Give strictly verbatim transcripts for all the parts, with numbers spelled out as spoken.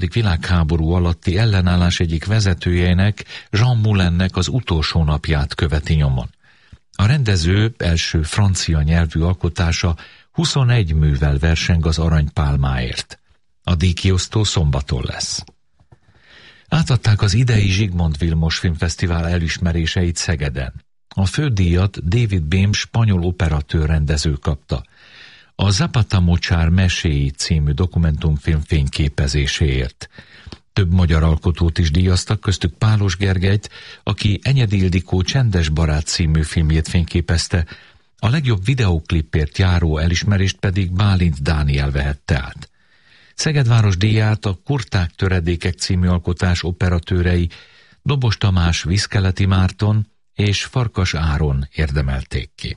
világháború alatti ellenállás egyik vezetőjének, Jean Moulinnek az utolsó napját követi nyomon. A rendező első francia nyelvű alkotása huszonegy művel verseng az Aranypálmáért. A díjkiosztó szombaton lesz. Átadták az idei Zsigmond Vilmos Filmfesztivál elismeréseit Szegeden. A fődíjat David Behm spanyol operatőr rendező kapta. A Zapata Mocsár meséi című dokumentumfilm fényképezéséért. Több magyar alkotót is díjaztak, köztük Pálos Gergelyt, aki Enyedi Ildikó Csendes barát című filmjét fényképezte, a legjobb videóklipért járó elismerést pedig Bálint Dániel vehette át. Szegedváros díját a Kurták töredékek című alkotás operatőrei Dobos Tamás, Viszkeleti Márton és Farkas Áron érdemelték ki.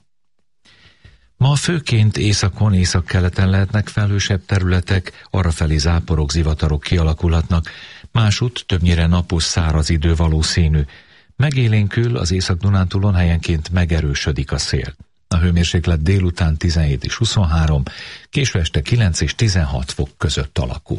Ma főként északon, északkeleten lehetnek felhősebb területek, arrafelé záporok, zivatarok kialakulhatnak, másút többnyire napos, száraz idő valószínű. Megélénkül az Észak-Dunántúlon helyenként megerősödik a szél. A hőmérséklet délután tizenhét és huszonhárom, késő este kilenc és tizenhat fok között alakul.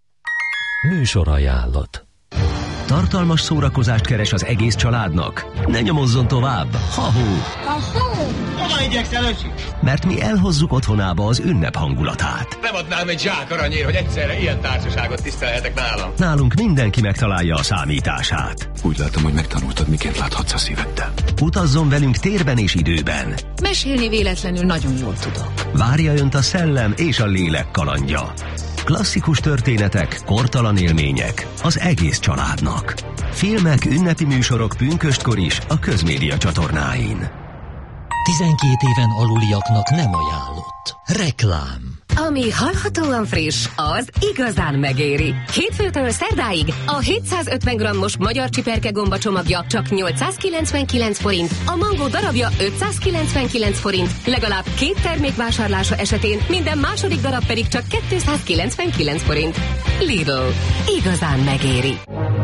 Műsorajánlat. Tartalmas szórakozást keres az egész családnak? Ne nyomozzon tovább! Ha-hó! Hova igyekszel, öcsi? Mert mi elhozzuk otthonába az ünnep hangulatát. Nem adnám egy zsák aranyért, hogy egyszerre ilyen társaságot tisztelhetek nálam. Nálunk mindenki megtalálja a számítását. Úgy látom, hogy megtanultad, miként láthatsz a szíveddel. Utazzon velünk térben és időben. Mesélni véletlenül nagyon jól tudok. Várja önt a szellem és a lélek kalandja. Klasszikus történetek, kortalan élmények az egész családnak. Filmek, ünnepi műsorok pünköstkor is a Közmédia csatornáin. tizenkét éven aluliaknak nem ajánlott. Reklám. Ami hallhatóan friss, az igazán megéri. Hétfőtől szerdáig a hétszázötven grammos magyar csiperke gomba csomagja csak nyolcszázkilencvenkilenc forint, a mangó darabja ötszázkilencvenkilenc forint, legalább két termék vásárlása esetén minden második darab pedig csak kétszázkilencvenkilenc forint. Lidl. Igazán megéri.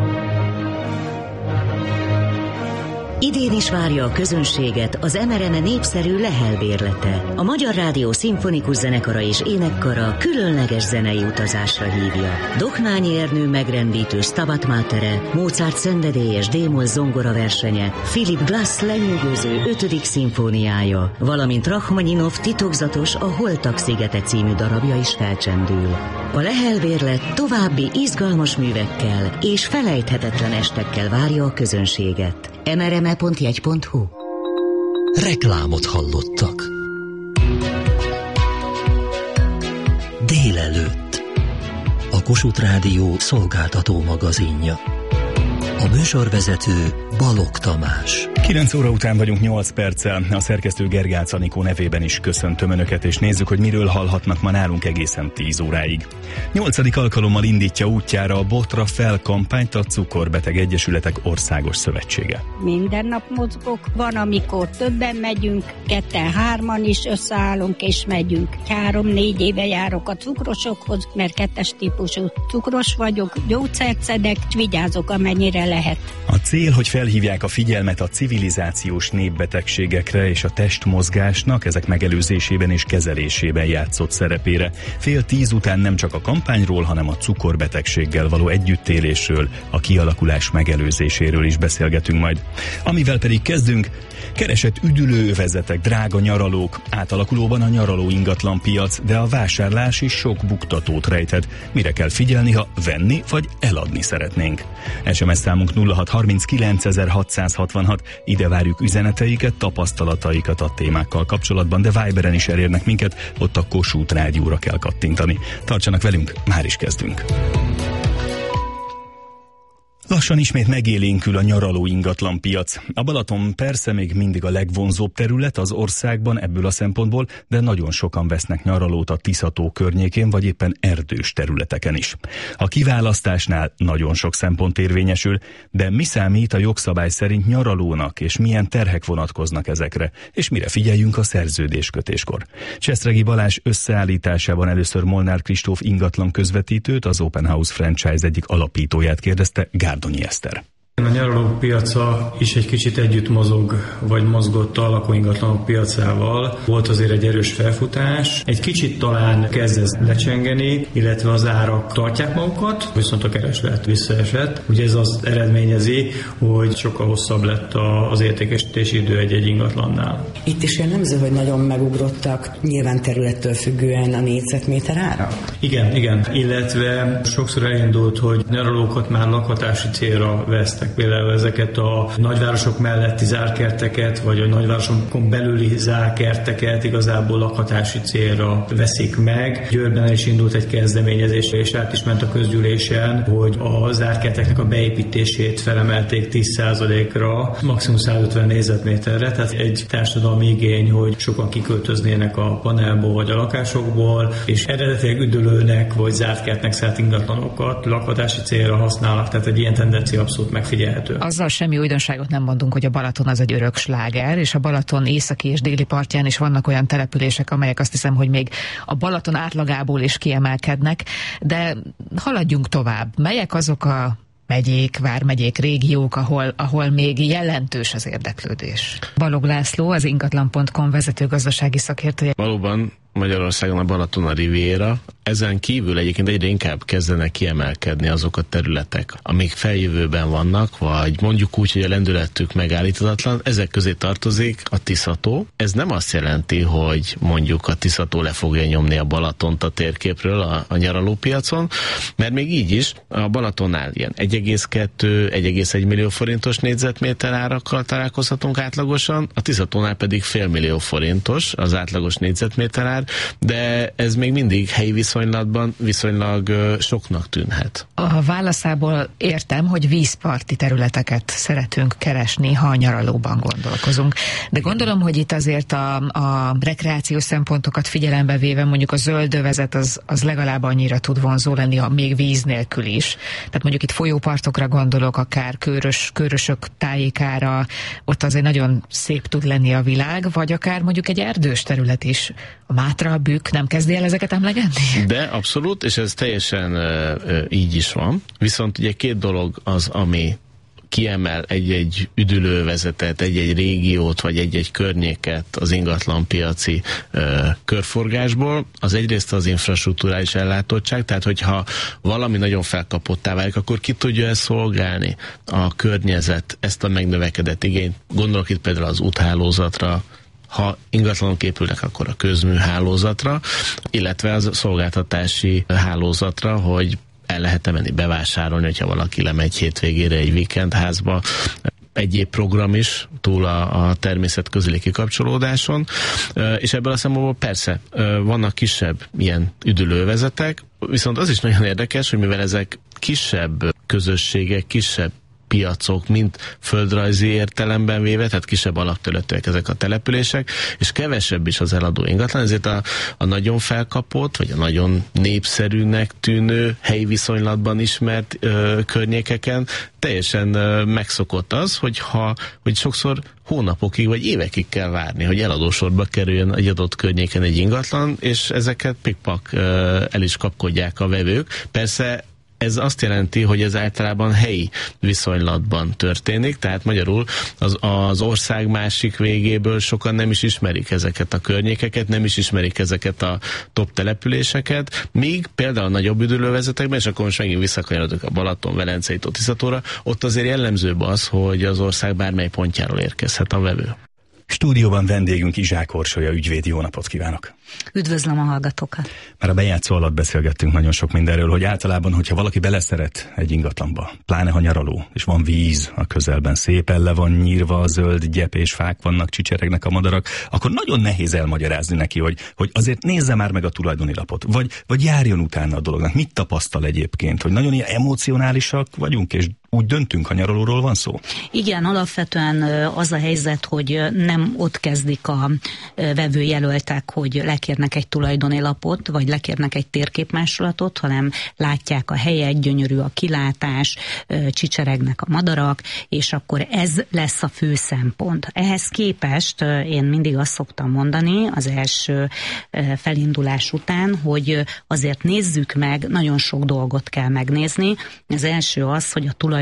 Idén is várja a közönséget az em er em népszerű Lehel bérlete. A Magyar Rádió Szimfonikus Zenekara és Énekkara különleges zenei utazásra hívja. Doknányi Ernő megrendítő Stabat Matere, Mozart szenvedélyes D-moll zongora versenye, Philip Glass lenyűgöző ötödik szimfóniája, valamint Rachmaninov titokzatos A Holtak szigete című darabja is felcsendül. A Lehel bérlet további izgalmas művekkel és felejthetetlen estekkel várja a közönséget. em er em e pont jegy pont hu. Reklámot hallottak. Délelőtt. A Kossuth Rádió szolgáltató magazinja. A műsorvezető Balogh Tamás. kilenc óra után vagyunk nyolc perccel. A szerkesztő Gergác Anikó nevében is köszöntöm Önöket, és nézzük, hogy miről hallhatnak ma nálunk egészen tíz óráig. Nyolcadik alkalommal indítja útjára a Botra fel kampányt a Cukorbeteg Egyesületek Országos Szövetsége. Minden nap mozgok, van, amikor többen megyünk, ketten, hárman is összeállunk és megyünk. Három-négy éve járok a cukrosokhoz, mert kettes típusú cukros vagyok, gyógyszert szedek, és vigyázok, amennyire lehet. A cél, hogy felhívják a figyelmet a civilizációs népbetegségekre és a testmozgásnak ezek megelőzésében és kezelésében játszott szerepére. Fél tíz után nem csak a kampányról, hanem a cukorbetegséggel való együttélésről, a kialakulás megelőzéséről is beszélgetünk majd. Amivel pedig kezdünk, keresett üdülőövezetek, drága nyaralók, átalakulóban a nyaraló ingatlanpiac, de a vásárlás is sok buktatót rejtett. Mire kell figyelni, ha venni vagy eladni szeretnénk? es em es számunk nulla hat harminckilencezer-hatszázhatvanhat, ide várjuk üzeneteiket, tapasztalataikat a témákkal kapcsolatban, de Viberen is elérnek minket, ott a Kossuth Rádióra kell kattintani. Tartsanak velünk, már is kezdünk. Lassan ismét megélénkül a nyaraló ingatlanpiac. A Balaton persze még mindig a legvonzóbb terület az országban ebből a szempontból, de nagyon sokan vesznek nyaralót a Tisza-tó környékén, vagy éppen erdős területeken is. A kiválasztásnál nagyon sok szempont érvényesül, de mi számít a jogszabály szerint nyaralónak, és milyen terhek vonatkoznak ezekre, és mire figyeljünk a szerződéskötéskor? Cseszregi Balázs összeállításában először Molnár Kristóf ingatlan közvetítőt, az Open House franchise egyik alapítóját kérdezte Gárdonyi Eszter. A nyaralók piaca is egy kicsit együtt mozog, vagy mozgott a lakóingatlanok piacával. Volt azért egy erős felfutás. Egy kicsit talán kezd ez lecsengeni, illetve az árak tartják magukat, viszont a kereslet visszaesett. Ugye ez azt eredményezi, hogy sokkal hosszabb lett az értékesítési idő egy-egy ingatlannál. Itt is jellemző, hogy nagyon megugrottak nyilván területtől függően a négyzetméter ára? Igen, igen. Illetve sokszor elindult, hogy nyaralókat már lakhatási célra vesztek. Például ezeket a nagyvárosok melletti zárkerteket, vagy a nagyvárosokon belüli zárkerteket igazából lakhatási célra veszik meg. Győrben is indult egy kezdeményezés, és át is ment a közgyűlésen, hogy a zárkerteknek a beépítését felemelték tíz százalékra, maximum száz ötven négyzetméterre, tehát egy társadalmi igény, hogy sokan kiköltöznének a panelból vagy a lakásokból, és eredetileg üdülőnek vagy zártkertnek szánt ingatlanokat lakhatási célra használnak, tehát egy ilyen tendencia abszolút megfigyelhető. Azzal semmi újdonságot nem mondunk, hogy a Balaton az egy örök sláger, és a Balaton északi és déli partján is vannak olyan települések, amelyek azt hiszem, hogy még a Balaton átlagából is kiemelkednek, de haladjunk tovább. Melyek azok a megyék, vármegyék, régiók, ahol, ahol még jelentős az érdeklődés? Balog László, az ingatlan pont com vezető gazdasági szakértője. Valóban Magyarországon a Balaton, a Riviera. Ezen kívül egyébként egyre inkább kezdenek kiemelkedni azok a területek, amik feljövőben vannak, vagy mondjuk úgy, hogy a lendületük megállíthatatlan. Ezek közé tartozik a Tiszató. Ez nem azt jelenti, hogy mondjuk a Tiszató le fogja nyomni a Balatont a térképről a, a nyaralópiacon, mert még így is a Balatonnál ilyen egy egész kettő - egy egész egy millió forintos négyzetméter árakkal találkozhatunk átlagosan, a Tiszatónál pedig fél millió forintos az átlagos négyzetméter ár, de ez még mindig helyi viszonylatban viszonylag uh, soknak tűnhet. A válaszából értem, hogy vízparti területeket szeretünk keresni, ha a nyaralóban gondolkozunk. De gondolom, hogy itt azért a, a rekreációs szempontokat figyelembe véve mondjuk a zöldövezet az, az legalább annyira tud vonzó lenni, ha még víz nélkül is. Tehát mondjuk itt folyópartokra gondolok, akár körös, körösök tájékára, ott azért nagyon szép tud lenni a világ, vagy akár mondjuk egy erdős terület is. A Mátra, a Bükk nem kezdi el ezeket emlegetni? De abszolút, és ez teljesen uh, így is van. Viszont ugye két dolog az, ami kiemel egy-egy üdülővezetet, egy-egy régiót, vagy egy-egy környéket az ingatlanpiaci uh, körforgásból. Az egyrészt az infrastruktúrális ellátottság, tehát hogyha valami nagyon felkapottá válik, akkor ki tudja ezt szolgálni a környezet, ezt a megnövekedett igényt. Gondolok itt például az úthálózatra, ha ingatlanok épülnek, akkor a közműhálózatra, illetve az szolgáltatási hálózatra, hogy el lehet menni bevásárolni, hogyha valaki lemegy hétvégére egy weekendházba. Egyéb program is túl a, a természet közeli kikapcsolódáson, és ebből a szempontból persze vannak kisebb ilyen üdülővezetek, viszont az is nagyon érdekes, hogy mivel ezek kisebb közösségek, kisebb piacok, mint földrajzi értelemben véve, tehát kisebb alapterületűek ezek a települések, és kevesebb is az eladó ingatlan, ezért a, a nagyon felkapott, vagy a nagyon népszerűnek tűnő, helyi viszonylatban ismert ö, környékeken teljesen ö, megszokott az, hogy, ha, hogy sokszor hónapokig vagy évekig kell várni, hogy eladósorba kerüljön egy adott környéken egy ingatlan, és ezeket pikpak ö, el is kapkodják a vevők. Persze ez azt jelenti, hogy ez általában helyi viszonylatban történik, tehát magyarul az, az ország másik végéből sokan nem is ismerik ezeket a környékeket, nem is ismerik ezeket a top településeket, míg például a nagyobb üdülővezetekben, és akkor most megint visszakanyarodok a Balaton, Velencei tó, Tiszatóra, ott azért jellemzőbb az, hogy az ország bármely pontjáról érkezhet a vevő. Stúdióban vendégünk Izsák Orsolya ügyvéd, jó napot kívánok! Üdvözlöm a hallgatókat! Már a bejátszó alatt beszélgettünk nagyon sok mindenről, hogy általában, hogyha valaki beleszeret egy ingatlanba, pláne ha nyaraló, és van víz a közelben, szépen le van nyírva a zöld gyepés fák vannak, csicseregnek a madarak, akkor nagyon nehéz elmagyarázni neki, hogy, hogy azért nézze már meg a tulajdoni lapot, vagy, vagy járjon utána a dolognak. Mit tapasztal egyébként? Hogy nagyon ilyen emocionálisak vagyunk, és úgy döntünk, ha nyaralóról van szó? Igen, alapvetően az a helyzet, hogy nem ott kezdik a vevőjelöltek, hogy lekérnek egy tulajdoni lapot, vagy lekérnek egy térképmásolatot, hanem látják a helyet, gyönyörű a kilátás, csicseregnek a madarak, és akkor ez lesz a fő szempont. Ehhez képest én mindig azt szoktam mondani az első felindulás után, hogy azért nézzük meg, nagyon sok dolgot kell megnézni. Az első az, hogy a tulajdoni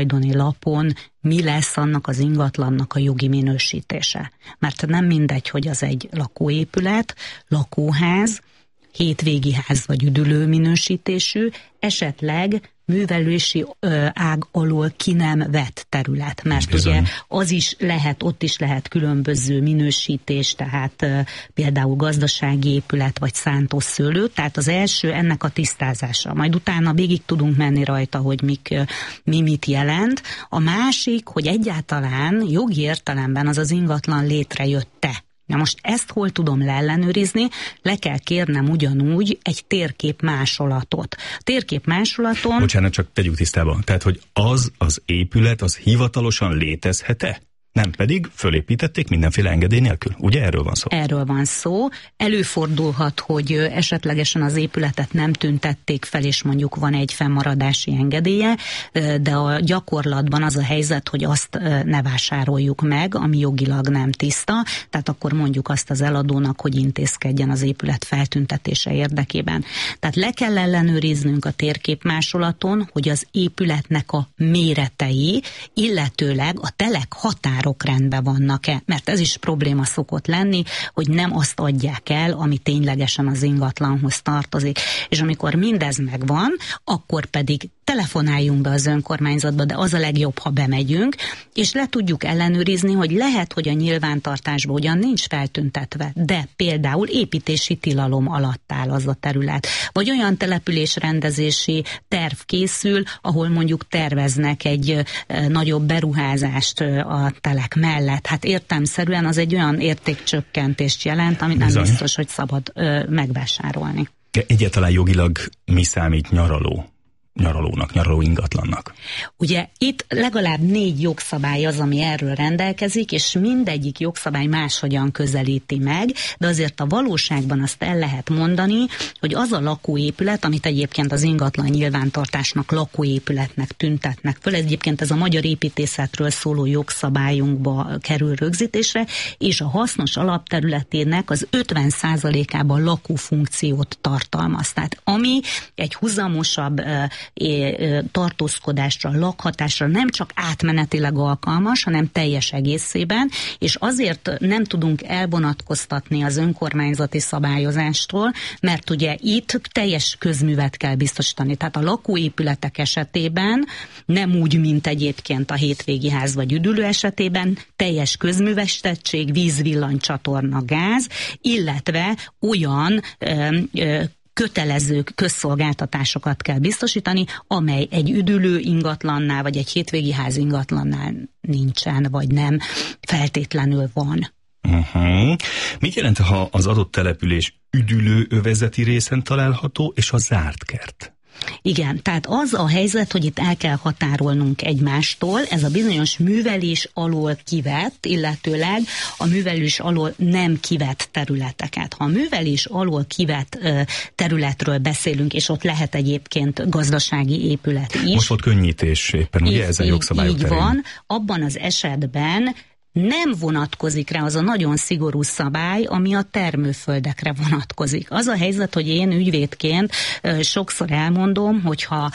tulajdoni lapon mi lesz annak az ingatlannak a jogi minősítése. Mert nem mindegy, hogy az egy lakóépület, lakóház, hétvégi ház vagy üdülő minősítésű, esetleg művelési ö, ág alól ki nem vett terület, mert Bizony. ugye az is lehet, ott is lehet különböző minősítés, tehát ö, például gazdasági épület vagy szántos szőlő, tehát az első ennek a tisztázása, majd utána végig tudunk menni rajta, hogy mik, ö, mi mit jelent. A másik, hogy egyáltalán jogi értelemben az az ingatlan létrejött-e. Na most ezt hol tudom leellenőrizni? Le kell kérnem ugyanúgy egy térkép másolatot. Térkép másolaton... Bocsánat, csak tegyük tisztába. Tehát, hogy az az épület, az hivatalosan létezhet-e? Nem pedig fölépítették mindenféle engedély nélkül. Ugye erről van szó? Erről van szó. Előfordulhat, hogy esetlegesen az épületet nem tüntették fel, és mondjuk van egy fennmaradási engedélye, de a gyakorlatban az a helyzet, hogy azt ne vásároljuk meg, ami jogilag nem tiszta, tehát akkor mondjuk azt az eladónak, hogy intézkedjen az épület feltüntetése érdekében. Tehát le kell ellenőriznünk a térképmásolaton, hogy az épületnek a méretei, illetőleg a telek határ rendben vannak-e, mert ez is probléma szokott lenni, hogy nem azt adják el, ami ténylegesen az ingatlanhoz tartozik. És amikor mindez megvan, akkor pedig telefonáljunk be az önkormányzatba, de az a legjobb, ha bemegyünk, és le tudjuk ellenőrizni, hogy lehet, hogy a nyilvántartásban ugyan nincs feltüntetve, de például építési tilalom alatt áll az a terület. Vagy olyan településrendezési terv készül, ahol mondjuk terveznek egy e, nagyobb beruházást e, a telek mellett. Hát értelemszerűen az egy olyan értékcsökkentést jelent, amit nem Bizony. biztos, hogy szabad e, megvásárolni. Egyáltalán jogilag mi számít nyaraló? nyaralónak, nyaraló ingatlannak. Ugye itt legalább négy jogszabály az, ami erről rendelkezik, és mindegyik jogszabály máshogyan közelíti meg, de azért a valóságban azt el lehet mondani, hogy az a lakóépület, amit egyébként az ingatlan nyilvántartásnak lakóépületnek tüntetnek föl, egyébként ez a magyar építészetről szóló jogszabályunkba kerül rögzítésre, és a hasznos alapterületének az ötven százalékában lakófunkciót tartalmaz. Tehát ami egy huzamosabb tartózkodásra, lakhatásra nem csak átmenetileg alkalmas, hanem teljes egészében, és azért nem tudunk elvonatkoztatni az önkormányzati szabályozástól, mert ugye itt teljes közművet kell biztosítani. Tehát a lakóépületek esetében nem úgy, mint egyébként a hétvégi ház vagy üdülő esetében, teljes közművestettség, víz, villany, csatorna, gáz, illetve olyan ö, ö, kötelező közszolgáltatásokat kell biztosítani, amely egy üdülő ingatlannál, vagy egy hétvégi ház ingatlannál nincsen, vagy nem feltétlenül van. Uh-huh. Mit jelent, ha az adott település üdülő övezeti részen található, és a zárt kert? Igen, tehát az a helyzet, hogy itt el kell határolnunk egymástól, ez a bizonyos művelés alól kivett, illetőleg a művelés alól nem kivett területeket. Ha a művelés alól kivett ö, területről beszélünk, és ott lehet egyébként gazdasági épület is. Most volt könnyítés éppen, ugye ezen jogszabályok Így terén. van, abban az esetben nem vonatkozik rá az a nagyon szigorú szabály, ami a termőföldekre vonatkozik. Az a helyzet, hogy én ügyvédként sokszor elmondom, hogyha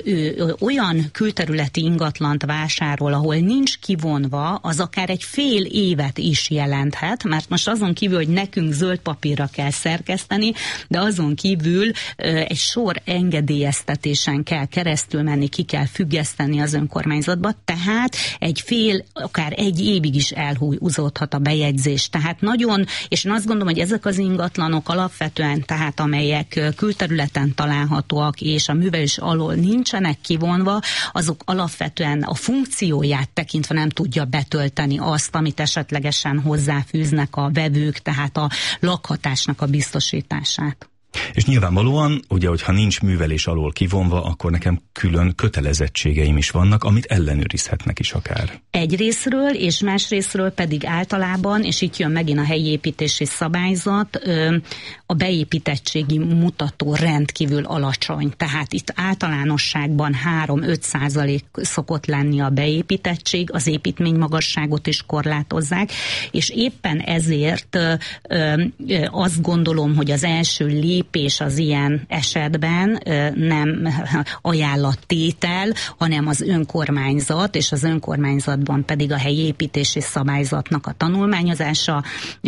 ő olyan külterületi ingatlant vásárol, ahol nincs kivonva, az akár egy fél évet is jelenthet, mert most azon kívül, hogy nekünk zöld papírra kell szerkeszteni, de azon kívül egy sor engedélyeztetésen kell keresztül menni, ki kell függeszteni az önkormányzatba, tehát egy fél, akár egy évig is elhúzódhat a bejegyzés. Tehát nagyon, és én azt gondolom, hogy ezek az ingatlanok alapvetően, tehát amelyek külterületen találhatóak, és a művelés alól nincsenek kivonva, azok alapvetően a funkcióját tekintve nem tudja betölteni azt, amit esetlegesen hozzáfűznek a vevők, tehát a lakhatásnak a biztosítását. És nyilvánvalóan, ugye, hogyha nincs művelés alól kivonva, akkor nekem külön kötelezettségeim is vannak, amit ellenőrizhetnek is akár. Egy részről, és más részről pedig általában, és itt jön megint a helyi építési szabályzat, a beépítettségi mutató rendkívül alacsony. Tehát itt általánosságban három-öt százalék szokott lenni a beépítettség, az építmény magasságot is korlátozzák, és éppen ezért azt gondolom, hogy az első lépés lépés az ilyen esetben nem ajánlattétel, hanem az önkormányzat, és az önkormányzatban pedig a helyi építési szabályzatnak a tanulmányozása,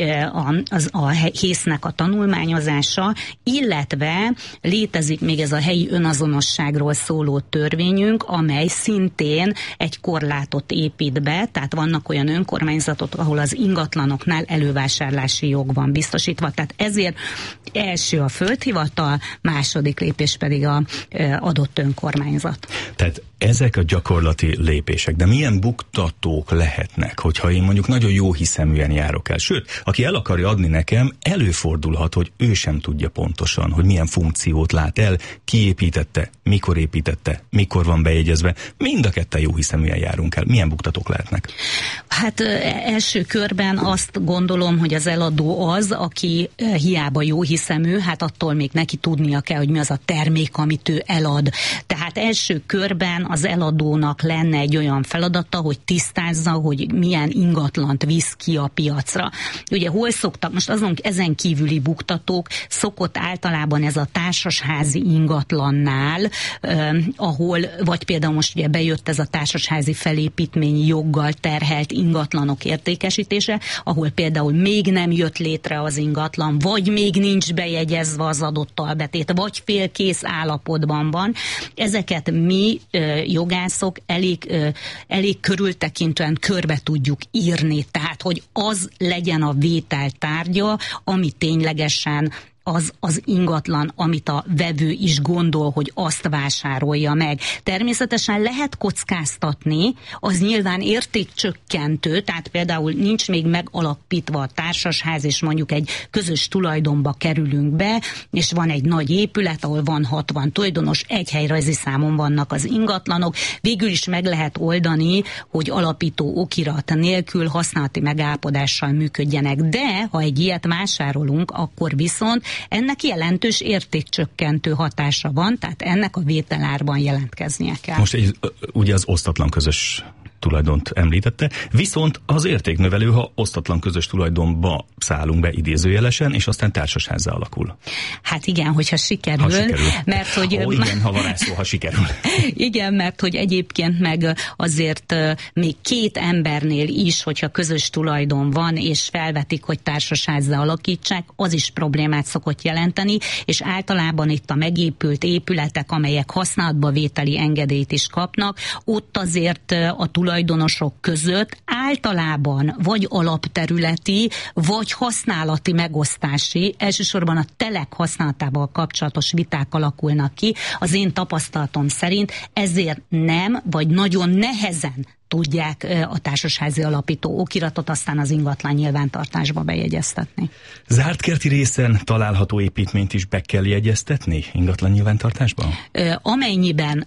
az, a hésznek a tanulmányozása, illetve létezik még ez a helyi önazonosságról szóló törvényünk, amely szintén egy korlátot épít be, tehát vannak olyan önkormányzatok, ahol az ingatlanoknál elővásárlási jog van biztosítva, tehát ezért első a földhivatal, második lépés pedig a adott önkormányzat. Tehát ezek a gyakorlati lépések, de milyen buktatók lehetnek, hogyha én mondjuk nagyon jó hiszeműen járok el. Sőt, aki el akarja adni nekem, előfordulhat, hogy ő sem tudja pontosan, hogy milyen funkciót lát el, ki építette, mikor építette, mikor van bejegyezve. Mind a ketten jó hiszeműen járunk el. Milyen buktatók lehetnek? Hát első körben azt gondolom, hogy az eladó az, aki hiába jó hiszemű, hát attól még neki tudnia kell, hogy mi az a termék, amit ő elad. Tehát első körben az eladónak lenne egy olyan feladata, hogy tisztázza, hogy milyen ingatlant visz ki a piacra. Ugye hol szoktak, most azon ezen kívüli buktatók, szokott általában ez a társasházi ingatlannál, eh, ahol, vagy például most ugye bejött ez a társasházi felépítményi joggal terhelt ingatlanok értékesítése, ahol például még nem jött létre az ingatlan, vagy még nincs bejegyezve az adott albetét, vagy félkész állapotban van. Ezeket mi ö, jogászok elég, ö, elég körültekintően körbe tudjuk írni, tehát hogy az legyen a vétel tárgya, ami ténylegesen az az ingatlan, amit a vevő is gondol, hogy azt vásárolja meg. Természetesen lehet kockáztatni, az nyilván értékcsökkentő, tehát például nincs még megalapítva a társasház, és mondjuk egy közös tulajdonba kerülünk be, és van egy nagy épület, ahol van hatvan tulajdonos, egy helyrajzi számon vannak az ingatlanok. Végül is meg lehet oldani, hogy alapító okirat nélkül használati megállapodással működjenek. De ha egy ilyet vásárolunk, akkor viszont ennek jelentős értékcsökkentő hatása van, tehát ennek a vételárban jelentkeznie kell. Most egy, ugye az osztatlan közös tulajdont említette, viszont az értéknövelő, ha osztatlan közös tulajdonba szállunk be idézőjelesen, és aztán társasházzá alakul. Hát igen, hogyha sikerül. Ha sikerül. Mert hogy... Ó, igen, ha van szó, ha sikerül. Igen, mert hogy egyébként meg azért még két embernél is, hogyha közös tulajdon van, és felvetik, hogy társasházzá alakítsák, az is problémát szokott jelenteni, és általában itt a megépült épületek, amelyek használatba vételi engedélyt is kapnak, ott azért a tulajdonosok között általában vagy alapterületi, vagy használati megosztási, elsősorban a telek használatával kapcsolatos viták alakulnak ki. Az én tapasztalatom szerint ezért nem, vagy nagyon nehezen tudják a társasházi alapító okiratot aztán az ingatlan nyilvántartásba bejegyeztetni. Zártkerti részen található építményt is be kell jegyeztetni ingatlan nyilvántartásban? Amennyiben,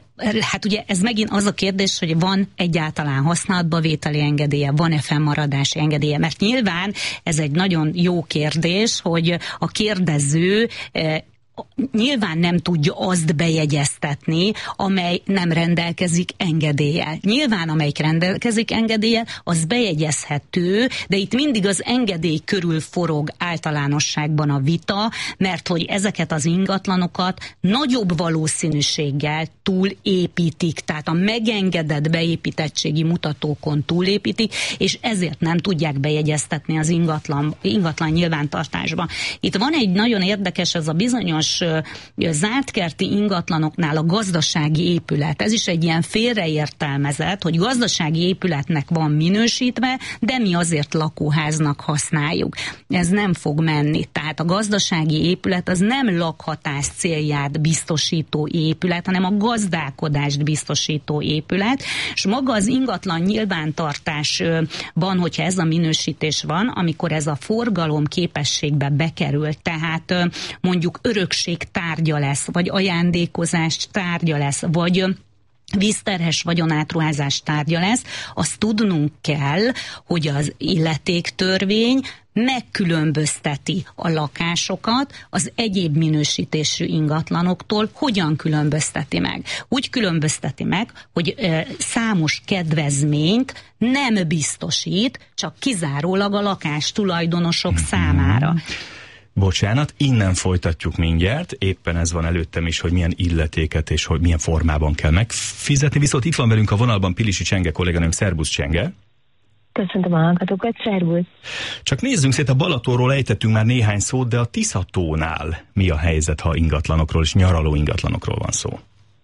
hát ugye ez megint az a kérdés, hogy van egyáltalán használatba vételi engedélye, van-e fennmaradási engedélye, mert nyilván ez egy nagyon jó kérdés, hogy a kérdező nyilván nem tudja azt bejegyeztetni, amely nem rendelkezik engedéllyel. Nyilván, amelyik rendelkezik engedéllyel, az bejegyezhető, de itt mindig az engedély körül forog általánosságban a vita, mert hogy ezeket az ingatlanokat nagyobb valószínűséggel túlépítik, tehát a megengedett beépítettségi mutatókon túlépítik, és ezért nem tudják bejegyeztetni az ingatlan, ingatlan nyilvántartásba. Itt van egy nagyon érdekes, ez a bizonyos zártkerti ingatlanoknál a gazdasági épület. Ez is egy ilyen félreértelmezett, hogy gazdasági épületnek van minősítve, de mi azért lakóháznak használjuk. Ez nem fog menni. Tehát a gazdasági épület az nem lakhatás célját biztosító épület, hanem a gazdálkodást biztosító épület, és maga az ingatlan nyilvántartásban, hogyha ez a minősítés van, amikor ez a forgalom képességbe bekerül, tehát mondjuk örökség tárgya lesz, vagy ajándékozás tárgya lesz, vagy vízterhes vagyonátruházás tárgya lesz, azt tudnunk kell, hogy az illetéktörvény megkülönbözteti a lakásokat az egyéb minősítésű ingatlanoktól. Hogyan különbözteti meg? Úgy különbözteti meg, hogy e, számos kedvezményt nem biztosít, csak kizárólag a lakás tulajdonosok mm-hmm. számára. Bocsánat, innen folytatjuk mindjárt, éppen ez van előttem is, hogy milyen illetéket és hogy milyen formában kell megfizetni. Viszont itt van velünk a vonalban Pilisi Csenge kolléganőm. Szerbusz, Csenge! Köszöntöm a hallgatókat, szervusz! Csak nézzünk szét, a Balatonról ejtettünk már néhány szót, de a Tiszatónál mi a helyzet, ha ingatlanokról és nyaraló ingatlanokról van szó?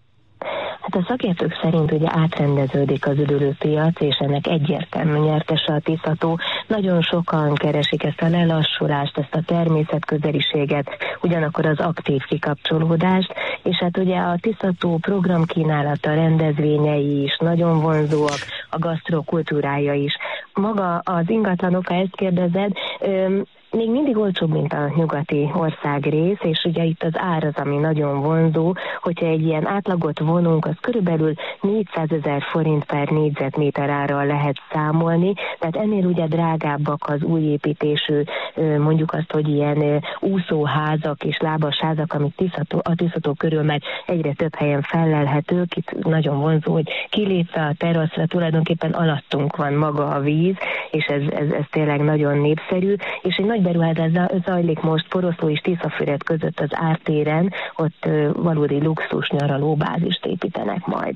Hát a szakértők szerint ugye átrendeződik az üdülőpiac, és ennek egyértelmű nyertese a Tiszató. Nagyon sokan keresik ezt a lelassulást, ezt a természetközeliséget, ugyanakkor az aktív kikapcsolódást, és hát ugye a Tiszató programkínálata, rendezvényei is nagyon vonzóak, a gasztrokultúrája is. Maga az ingatlanok, ha ezt kérdezed, öm, még mindig olcsóbb, mint a nyugati országrész, és ugye itt az ár az, ami nagyon vonzó, hogyha egy ilyen átlagot vonunk, az körülbelül négyszázezer forint per négyzetméter árral lehet számolni, tehát ennél ugye drágábbak az új építésű, mondjuk azt, hogy ilyen úszóházak és lábasházak, amik Tiszató, a Tiszató körül meg egyre több helyen fellelhetők. Itt nagyon vonzó, hogy kilépve a teraszra tulajdonképpen alattunk van maga a víz, és ez, ez, ez tényleg nagyon népszerű, és egy nagy beruházás zajlik most Poroszló és Tiszafüred között az ártéren, ott valódi luxus nyaralóbázist építenek majd.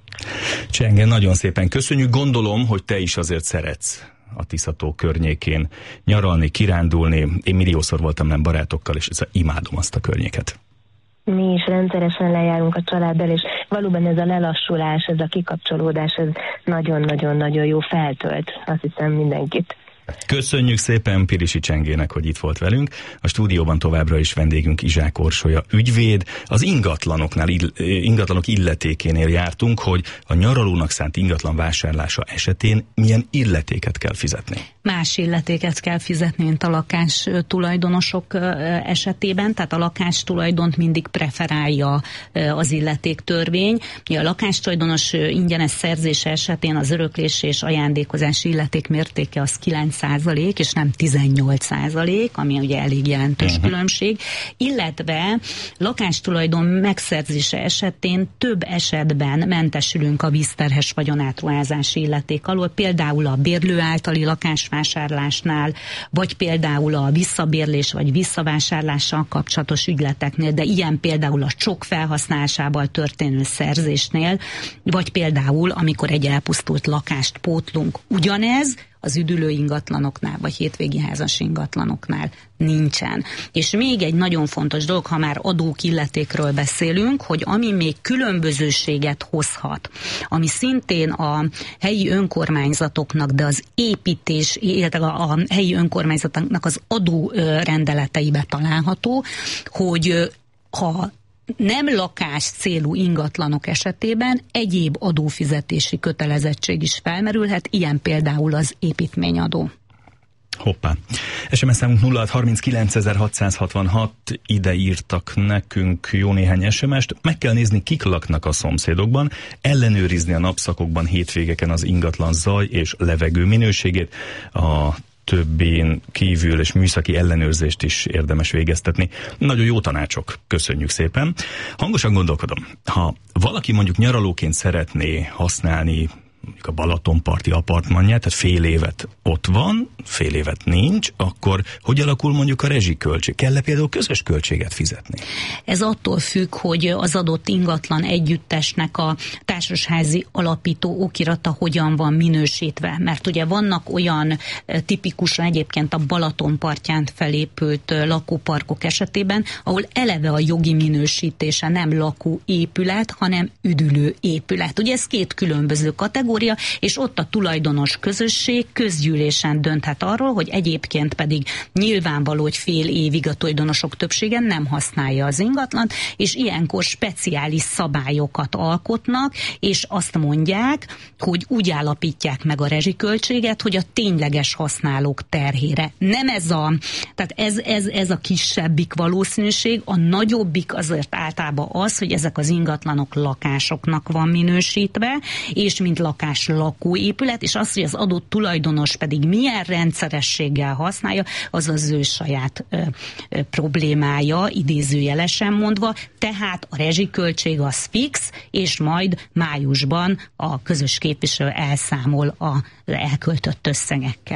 Csenge, nagyon szépen köszönjük. Gondolom, hogy te is azért szeretsz a Tiszató környékén nyaralni, kirándulni. Én milliószor voltam nem barátokkal, és imádom azt a környéket. Mi is rendszeresen lejárunk a családdal, és valóban ez a lelassulás, ez a kikapcsolódás, ez nagyon-nagyon-nagyon jó feltölt, azt hiszem, mindenkit. Köszönjük szépen Pilisi Csengének, hogy itt volt velünk. A stúdióban továbbra is vendégünk Izsák Orsolya ügyvéd. Az ingatlanoknál, ingatlanok illetékénél jártunk, hogy a nyaralónak szánt ingatlan vásárlása esetén milyen illetéket kell fizetni. Más illetéket kell fizetni, mint a lakás tulajdonosok esetében, tehát a lakás tulajdont mindig preferálja az illetéktörvény. A lakás tulajdonos ingyenes szerzése esetén az öröklés és ajándékozási illeték mértéke az kilenc százalék, és nem tizennyolc százalék, ami ugye elég jelentős uh-huh. különbség, illetve lakástulajdon megszerzése esetén több esetben mentesülünk a vízterhes vagyonátruházási illeték alól, például a bérlő általi lakásvásárlásnál, vagy például a visszabérlés vagy visszavásárlással kapcsolatos ügyleteknél, de ilyen például a csok felhasználásával történő szerzésnél, vagy például amikor egy elpusztult lakást pótlunk. Ugyanez az üdülő ingatlanoknál, vagy hétvégi házas ingatlanoknál nincsen. És még egy nagyon fontos dolog, ha már adók illetékről beszélünk, hogy ami még különbözőséget hozhat, ami szintén a helyi önkormányzatoknak, de az építés, illetve a, a helyi önkormányzatoknak az adó rendeleteibe található, hogy ha nem lakás célú ingatlanok esetében egyéb adófizetési kötelezettség is felmerülhet, ilyen például az építményadó. Hoppá. es em es számunk nulla hat harminckilencezer-hatszázhatvanhat, ide írtak nekünk jó néhány es em est. Meg kell nézni, kik laknak a szomszédokban, ellenőrizni a napszakokban, hétvégeken az ingatlan zaj és levegő minőségét, a többén kívül és műszaki ellenőrzést is érdemes végeztetni. Nagyon jó tanácsok, köszönjük szépen. Hangosan gondolkodom, ha valaki mondjuk nyaralóként szeretné használni mondjuk a Balatonparti apartmanját, tehát fél évet ott van, fél évet nincs, akkor hogy alakul mondjuk a rezsiköltség? Kell-e például közös költséget fizetni? Ez attól függ, hogy az adott ingatlan együttesnek a társasházi alapító okirata hogyan van minősítve. Mert ugye vannak olyan tipikusan egyébként a Balatonpartján felépült lakóparkok esetében, ahol eleve a jogi minősítése nem lakóépület, hanem üdülő épület. Ugye ez két különböző kategória, és ott a tulajdonos közösség közgyűlésen dönthet arról, hogy egyébként pedig nyilvánvaló, hogy fél évig a tulajdonosok többsége nem használja az ingatlant, és ilyenkor speciális szabályokat alkotnak, és azt mondják, hogy úgy állapítják meg a rezsiköltséget, hogy a tényleges használók terhére. Nem ez a, tehát ez, ez, ez a kisebbik valószínűség, a nagyobbik azért általában az, hogy ezek az ingatlanok lakásoknak van minősítve, és mint lakás lakóépület, és az, hogy az adott tulajdonos pedig milyen rendszerességgel használja, az az ő saját ö, ö, problémája, idézőjelesen mondva, tehát a rezsiköltség az fix, és majd májusban a közös képviselő elszámol az elköltött összegekkel.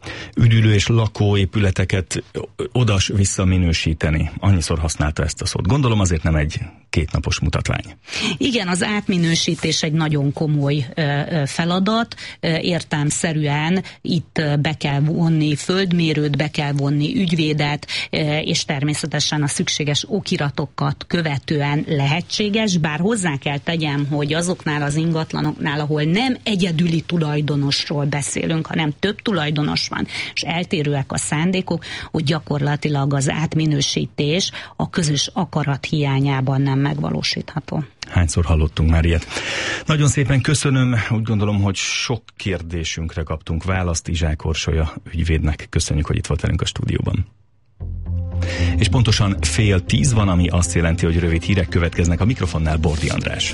üdülő és lakóépületeket odas visszaminősíteni. Annyiszor használta ezt a szót. Gondolom azért nem egy kétnapos mutatvány. Igen, az átminősítés egy nagyon komoly feladat. Értelmszerűen itt be kell vonni földmérőt, be kell vonni ügyvédet, és természetesen a szükséges okiratokat követően lehetséges, bár hozzá kell tegyem, hogy azoknál az ingatlanoknál, ahol nem egyedüli tulajdonosról beszélünk, hanem több tulajdonos van, és eltérőek a szándékok, hogy gyakorlatilag az átminősítés a közös akarat hiányában nem megvalósítható. Hányszor hallottunk már ilyet? Nagyon szépen köszönöm, úgy gondolom, hogy sok kérdésünkre kaptunk választ. Izsák Orsolya ügyvédnek köszönjük, hogy itt volt velünk a stúdióban. És pontosan fél tíz van, ami azt jelenti, hogy rövid hírek következnek. A mikrofonnál Bordi András.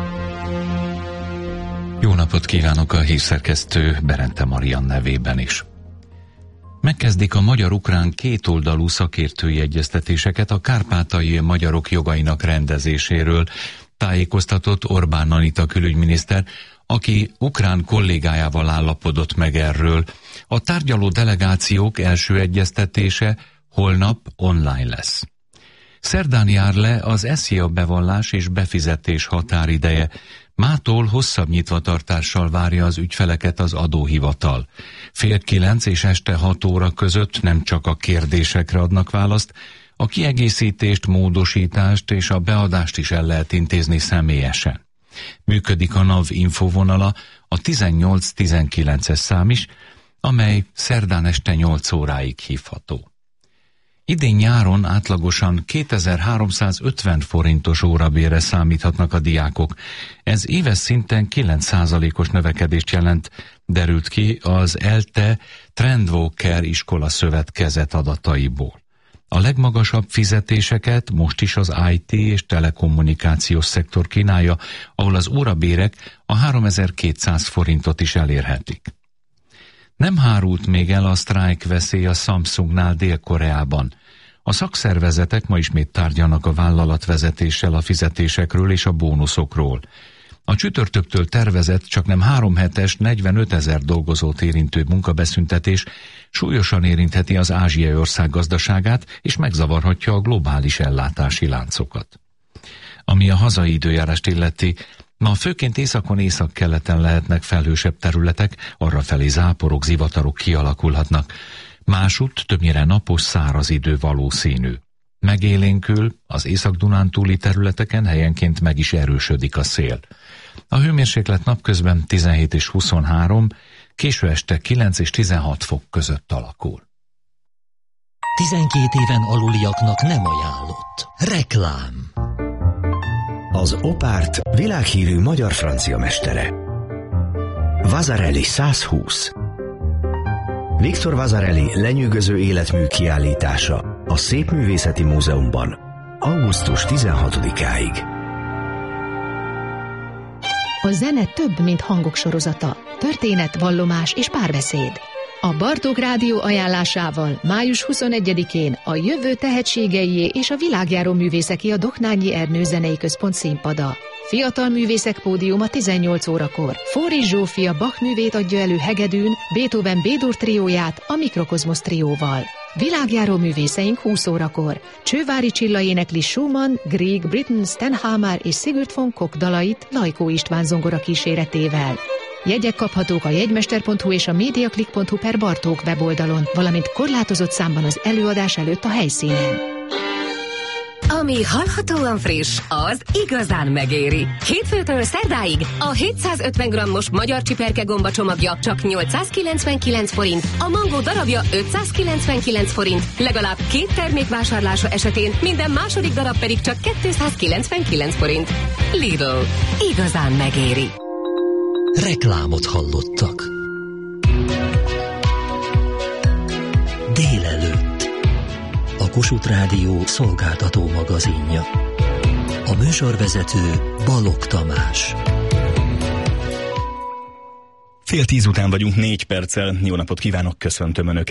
Jó napot kívánok a hírszerkesztő Berente Marian nevében is. Megkezdik a magyar-ukrán kétoldalú szakértői egyeztetéseket a kárpátaljai magyarok jogainak rendezéséről, tájékoztatott Orbán Anita külügyminiszter, aki ukrán kollégájával állapodott meg erről. A tárgyaló delegációk első egyeztetése holnap online lesz. Szerdán jár le az SZIA bevallás és befizetés határideje. Mától hosszabb nyitvatartással várja az ügyfeleket az adóhivatal. Fél kilenc és este hat óra között nem csak a kérdésekre adnak választ, a kiegészítést, módosítást és a beadást is el lehet intézni személyesen. Működik a NAV infovonala, a tizennyolc tizenkilences szám is, amely szerdán este nyolc óráig hívható. Idén nyáron átlagosan kétezer-háromszázötven forintos órabérre számíthatnak a diákok. Ez éves szinten kilenc százalékos növekedést jelent, derült ki az ELTE Trendwalker iskola szövetkezet adataiból. A legmagasabb fizetéseket most is az i té és telekommunikációs szektor kínálja, ahol az órabérek a háromezer-kétszáz forintot is elérhetik. Nem hárult még el a sztrájk veszély a Samsungnál Dél-Koreában. A szakszervezetek ma ismét tárgyalnak a vállalatvezetéssel a fizetésekről és a bónuszokról. A csütörtöktől tervezett csaknem három hetes, negyvenötezer dolgozót érintő munkabeszüntetés súlyosan érintheti az ázsiai ország gazdaságát és megzavarhatja a globális ellátási láncokat. Ami a hazai időjárást illeti, ma főként északon északkeleten lehetnek felhősebb területek, arrafelé záporok, zivatarok kialakulhatnak. Másutt többnyire napos, száraz idő valószínű. Megélénkül, az Észak-Dunántúli területeken helyenként meg is erősödik a szél. A hőmérséklet napközben tizenhét és huszonhárom, késő este kilenc és tizenhat fok között alakul. tizenkét éven aluliaknak nem ajánlott. Reklám. Az Opárt világhírű magyar-francia mestere. Vasarely százhúsz. Victor Vasarely lenyűgöző életmű kiállítása a Szépművészeti Múzeumban augusztus tizenhatodikáig. A zene több, mint hangok sorozata. Történet, vallomás és párbeszéd. A Bartók Rádió ajánlásával május huszonegyedikén a jövő tehetségeié és a világjáró művészeki a Dohnányi Ernő Zenei Központ színpada. Fiatal művészek pódiuma tizennyolc órakor. Fóris Zsófia Bach művét adja elő hegedűn, Beethoven B-dur trióját a Mikrokozmosz trióval. Világjáró művészeink húsz órakor. Csővári Csilla énekli Schumann, Grieg, Britten, Stenhamer és Sigurd von Koch dalait Lajkó István zongora kíséretével. Jegyek kaphatók a jegymester pont hu és a mediaclick pont hu per Bartók weboldalon, valamint korlátozott számban az előadás előtt a helyszínen. Ami hallhatóan friss, az igazán megéri. Hétfőtől szerdáig a hétszázötven grammos magyar csiperke gomba csomagja csak nyolcszázkilencvenkilenc forint, a mangó darabja ötszázkilencvenkilenc forint, legalább két termék vásárlása esetén minden második darab pedig csak kétszázkilencvenkilenc forint. Lidl. Igazán megéri. Reklámot hallottak. Délelőtt. A Kossuth Rádió szolgáltató magazinja. A műsorvezető Balogh Tamás. Fél tíz után vagyunk, négy perccel. Jó napot kívánok, köszöntöm Önöket.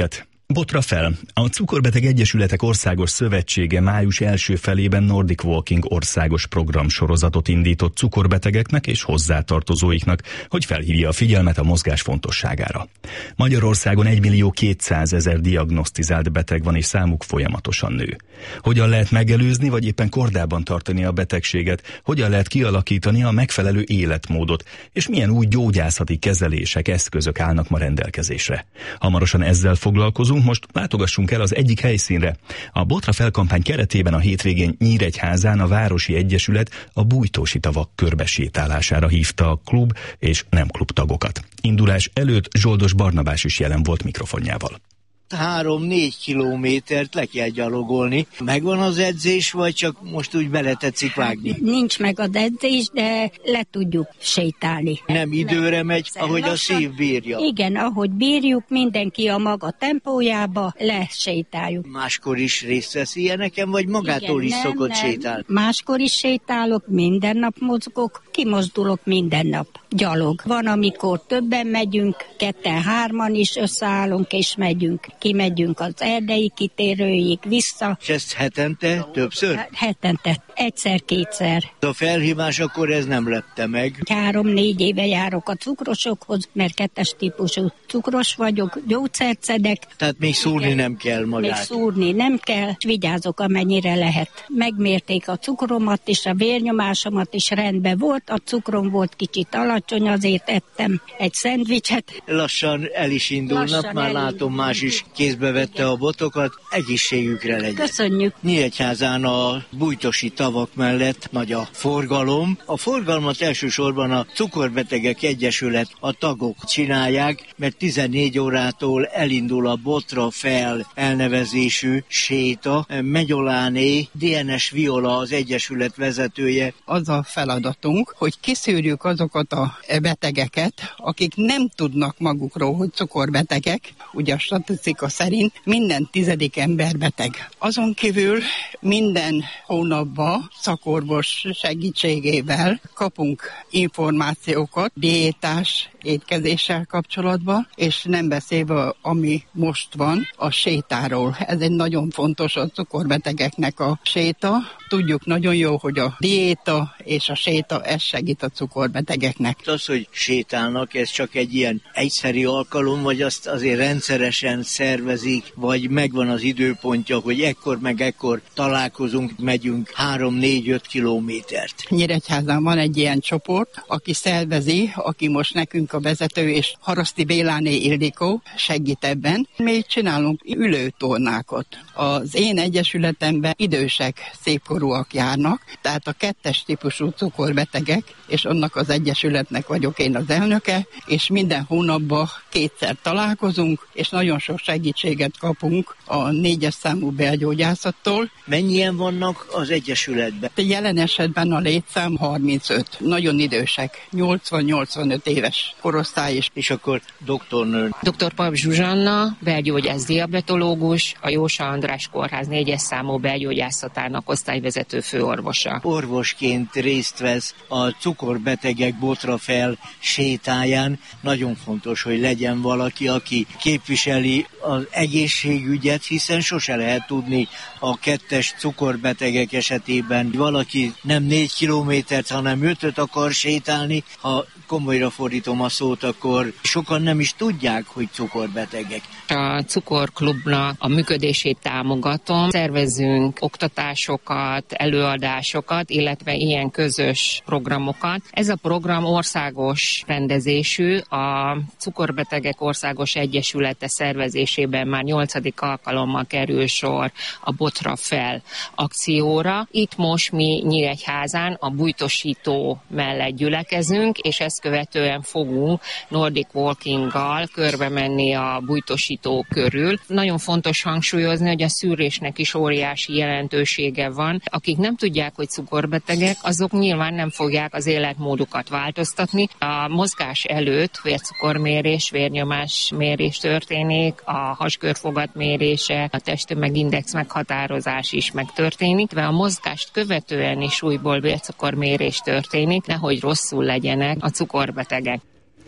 Botra fel! A Cukorbeteg Egyesületek Országos Szövetsége május első felében Nordic Walking országos programsorozatot indított cukorbetegeknek és hozzátartozóiknak, hogy felhívja a figyelmet a mozgás fontosságára. Magyarországon egymillió kétszázezer diagnosztizált beteg van, és számuk folyamatosan nő. Hogyan lehet megelőzni, vagy éppen kordában tartani a betegséget? Hogyan lehet kialakítani a megfelelő életmódot? És milyen új gyógyászati kezelések, eszközök állnak ma rendelkezésre? Hamarosan ezzel foglalkozunk. Most látogassunk el az egyik helyszínre. A Botra fel kampány keretében a hétvégén Nyíregyházán a Városi Egyesület a Bújtósi tavak körbesétálására hívta a klub és nem klub tagokat. Indulás előtt Zsoldos Barnabás is jelen volt mikrofonjával. Három-négy kilométert le kell gyalogolni. Megvan az edzés, vagy csak most úgy bele tetszik vágni? Nincs meg az edzés, de le tudjuk sétálni. Nem időre megy, ahogy a szív bírja. Igen, ahogy bírjuk, mindenki a maga tempójába lesétáljuk. Máskor is részt vesz ilyeneken, vagy magától Igen, is nem, szokott nem. sétálni? Máskor is sétálok, minden nap mozgok, kimozdulok minden nap. Gyalog. Van, amikor többen megyünk, ketten, hárman is összeállunk és megyünk. Kimegyünk az erdei kitérőig, vissza. És ezt hetente, többször? Hetente, egyszer-kétszer. A felhívás akkor ez nem lepte meg. Három-négy éve járok a cukrosokhoz, mert kettes típusú cukros vagyok, gyógyszert szedek. Tehát még szúrni Igen. nem kell magát. Még szúrni nem kell, vigyázok amennyire lehet. Megmérték a cukromat és a vérnyomásomat is rendben volt, a cukrom volt kicsit alacsony, azért ettem egy szendvicset. Lassan el is indulnak, Lassan már elindul. Látom más is kézbe vette a botokat, egészségükre legyen. Köszönjük. Nyíregyházán a Bújtosi tavak mellett nagy a forgalom. A forgalmat elsősorban a Cukorbetegek Egyesület, a tagok csinálják, mert tizennégy órától elindul a Botra fel elnevezésű séta. Megyoláné, dé en es Viola az Egyesület vezetője. Az a feladatunk, hogy kiszűrjük azokat a betegeket, akik nem tudnak magukról, hogy cukorbetegek. Ugye a statisztika szerint minden tizedik ember beteg. Azon kívül minden hónapban szakorvos segítségével kapunk információkat diétás étkezéssel kapcsolatban, és nem beszélve, ami most van, a sétáról. Ez egy nagyon fontos a cukorbetegeknek a séta. Tudjuk nagyon jó, hogy a diéta és a séta, ez segít a cukorbetegeknek. Az, hogy sétálnak, ez csak egy ilyen egyszeri alkalom, vagy azt azért rendszeresen szervezik, vagy megvan az időpontja, hogy ekkor meg ekkor találkozunk, megyünk három-négy-öt kilométert. Nyíregyházán van egy ilyen csoport, aki szervezi, aki most nekünk a vezető, és Haraszti Béláné Ildikó segít ebben. Mi csinálunk ülőtornákat. Az én egyesületemben idősek, szépkorúak járnak, tehát a kettes típusú cukorbetegek, és annak az egyesületnek vagyok én az elnöke, és minden hónapban kétszer találkozunk, és nagyon sok segítséget kapunk a négyes számú belgyógyászattól. Mennyien vannak az egyesületben? Jelen esetben a létszám harmincöt. Nagyon idősek, nyolcvan-nyolcvanöt éves korosztály is. És akkor doktornő? doktor Pap Zsuzsanna, belgyógyász diabetológus, a Jósa András Kórház négyes számú belgyógyászatának osztályvezető főorvosa. Orvosként részt vesz a cukorbetegek Botra fel sétáján. Nagyon fontos, hogy legyen valaki, aki képviseli az egészségügyet, hiszen sose lehet tudni a kettes cukorbetegek esetében. Valaki nem négy kilométert, hanem ötöt akar sétálni. Ha komolyra fordítom a szót, akkor sokan nem is tudják, hogy cukorbetegek. A cukorklubnak a működését támogatom. Szervezünk oktatásokat, előadásokat, illetve ilyen közös programokat. Ez a program országos rendezésű, a Cukorbetegek Országos Egyesülete szervezésében már nyolcadik alkalommal kerül sor a Botra fel akcióra. Itt most mi Nyíregyházán a Bújtosító mellett gyülekezünk, és ezt követően fogunk Nordic Walkinggal körbe menni a Bújtosító körül. Nagyon fontos hangsúlyozni, hogy a szűrésnek is óriási jelentősége van. Akik nem tudják, hogy cukorbetegek, azok nyilván nem fogják az életmódukat változtatni. A mozgás előtt vércukormérés, vérnyomásmérés történik, a haskörfogat mérése, a testtömegindex meghatározás is megtörténik, de a mozgást követően is újból vércukormérés történik, nehogy rosszul legyenek a cukorbetegek.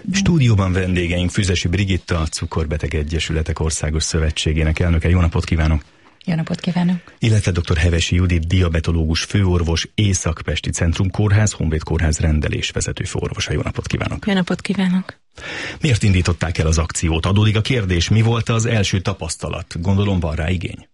Stúdióban vendégeink Füzesi Brigitta, a Cukorbeteg Egyesületek Országos Szövetségének elnöke. Jó napot kívánok! Jó napot kívánok! Illetve dr. Hevesi Judit, diabetológus főorvos, Észak-Pesti Centrum Kórház, Honvéd Kórház rendelésvezető főorvosa. Jó napot kívánok! Jó napot kívánok! Miért indították el az akciót? Adódik a kérdés, mi volt az első tapasztalat? Gondolom van rá igény?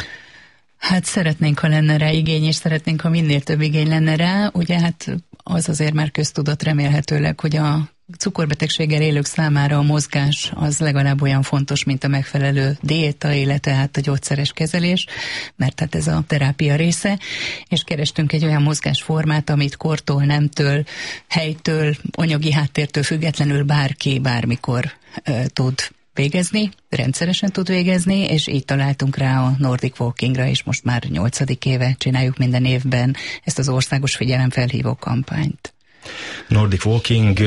Hát szeretnénk, ha lenne rá igény, és szeretnénk, ha minél több igény lenne rá. Ugye hát az azért már köztudott remélhetőleg, hogy a cukorbetegséggel élők számára a mozgás az legalább olyan fontos, mint a megfelelő diéta, illetve hát a gyógyszeres kezelés, mert hát ez a terápia része, és kerestünk egy olyan mozgásformát, amit kortól, nemtől, helytől, anyagi háttértől függetlenül bárki bármikor uh, tud végezni, rendszeresen tud végezni, és így találtunk rá a Nordic Walkingra, és most már nyolcadik éve csináljuk minden évben ezt az országos figyelemfelhívó kampányt. Nordic Walking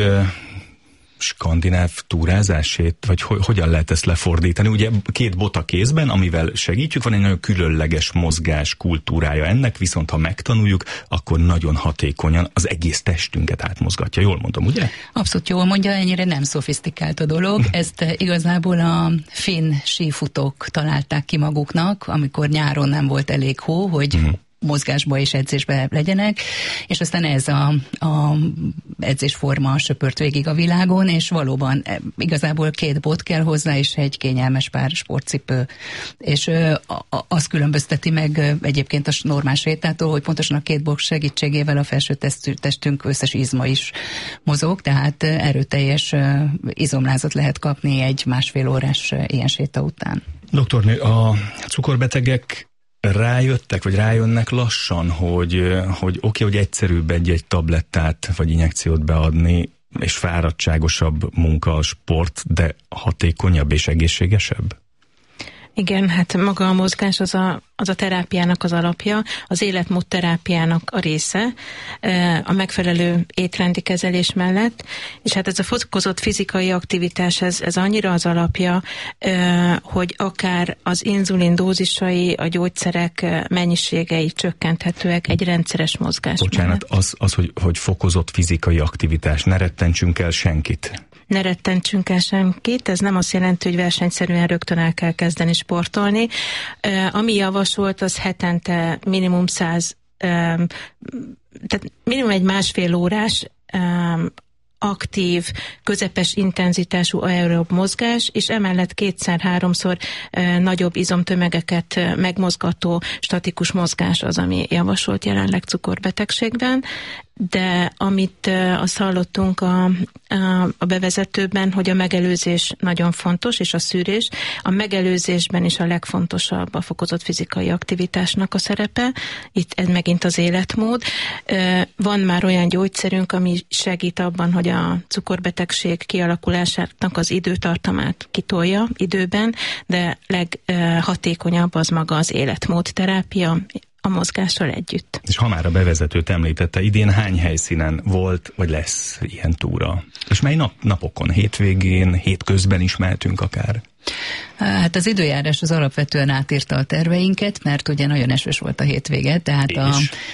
skandináv túrázásét, vagy ho- hogyan lehet ezt lefordítani? Ugye két bot a kézben, amivel segítjük, van egy nagyon különleges mozgás kultúrája ennek, viszont ha megtanuljuk, akkor nagyon hatékonyan az egész testünket átmozgatja. Jól mondom, ugye? Abszolút jól mondja, ennyire nem szofisztikált a dolog. Ezt igazából a finn sífutók találták ki maguknak, amikor nyáron nem volt elég hó, hogy mm. mozgásba és edzésbe legyenek, és aztán ez a, a edzésforma söpört végig a világon, és valóban igazából két bot kell hozzá, és egy kényelmes pár sportcipő. És ö, a, az különbözteti meg ö, egyébként a normál sétától, hogy pontosan a két bot segítségével a felső testünk összes izma is mozog, tehát erőteljes ö, izomlázat lehet kapni egy másfél órás ö, ilyen séta után. Doktornő, a cukorbetegek rájöttek, vagy rájönnek lassan, hogy, hogy oké, okay, hogy egyszerűbb egy-egy tablettát, vagy injekciót beadni, és fáradtságosabb munka a sport, de hatékonyabb és egészségesebb? Igen, hát maga a mozgás az a, az a terápiának az alapja, az életmód terápiának a része, a megfelelő étrendi kezelés mellett, és hát ez a fokozott fizikai aktivitás, ez, ez annyira az alapja, hogy akár az inzulin dózisai, a gyógyszerek mennyiségei csökkenthetőek egy rendszeres mozgás Bocsánat, mellett. az, az hogy, hogy fokozott fizikai aktivitás, ne rettentsünk el senkit. Ne rettentsünk el senkit, ez nem azt jelenti, hogy versenyszerűen rögtön el kell kezdeni sportolni. Uh, ami javasolt, az hetente minimum száz, um, tehát minimum egy másfél órás um, aktív, közepes intenzitású aerob mozgás, és emellett kétszer-háromszor e, nagyobb izomtömegeket e, megmozgató statikus mozgás az, ami javasolt jelenleg cukorbetegségben. De amit uh, azt hallottunk a, a, a bevezetőben, hogy a megelőzés nagyon fontos, és a szűrés. A megelőzésben is a legfontosabb a fokozott fizikai aktivitásnak a szerepe. Itt ez megint az életmód. Uh, van már olyan gyógyszerünk, ami segít abban, hogy a cukorbetegség kialakulásának az időtartamát kitolja időben, de leghatékonyabb az maga az életmód terápia, a mozgással együtt. És ha már a bevezetőt említette, idén hány helyszínen volt, vagy lesz ilyen túra? És mely nap, napokon? Hétvégén, hétközben is mehetünk akár? Hát az időjárás az alapvetően átírta a terveinket, mert ugye nagyon esős volt a hétvége, tehát a...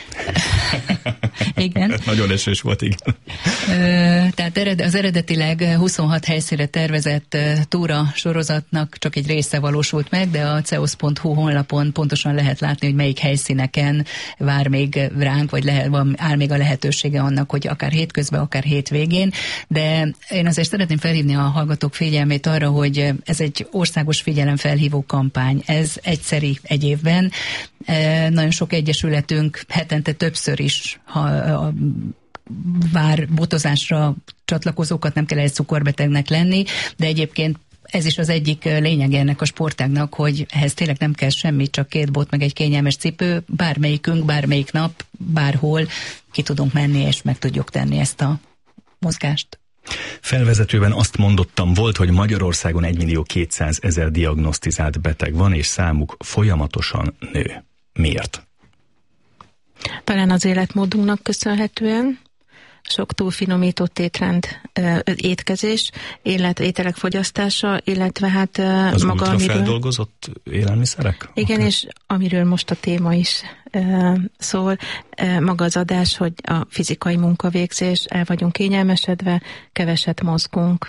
igen. Nagyon esős volt, igen. Tehát az eredetileg huszonhat helyszínre tervezett túra sorozatnak csak egy része valósult meg, de a ceosz pont hu honlapon pontosan lehet látni, hogy melyik helyszíneken vár még ránk, vagy lehet, van, áll még a lehetősége annak, hogy akár hétközben, akár hétvégén, de én azért szeretném felhívni a hallgatók figyelmét arra, hogy ez egy országos figyelemfelhívó kampány. Ez egyszeri egy évben. E, nagyon sok egyesületünk hetente többször is, ha a, vár botozásra csatlakozókat, nem kell egy cukorbetegnek lenni, de egyébként ez is az egyik lényege ennek a sportágnak, hogy ehhez tényleg nem kell semmi, csak két bot, meg egy kényelmes cipő, bármelyikünk, bármelyik nap, bárhol ki tudunk menni, és meg tudjuk tenni ezt a mozgást. Felvezetőben azt mondottam, volt, hogy Magyarországon egymillió kétszázezer diagnosztizált beteg van, és számuk folyamatosan nő. Miért? Talán az életmódunknak köszönhetően. Sok túlfinomított étrend, étkezés, illetve ételek fogyasztása, illetve hát az maga, ultrafeldolgozott amiről... élelmiszerek? Igen, okay. És amiről most a téma is szól maga az adás, hogy a fizikai munkavégzés, el vagyunk kényelmesedve, keveset mozgunk.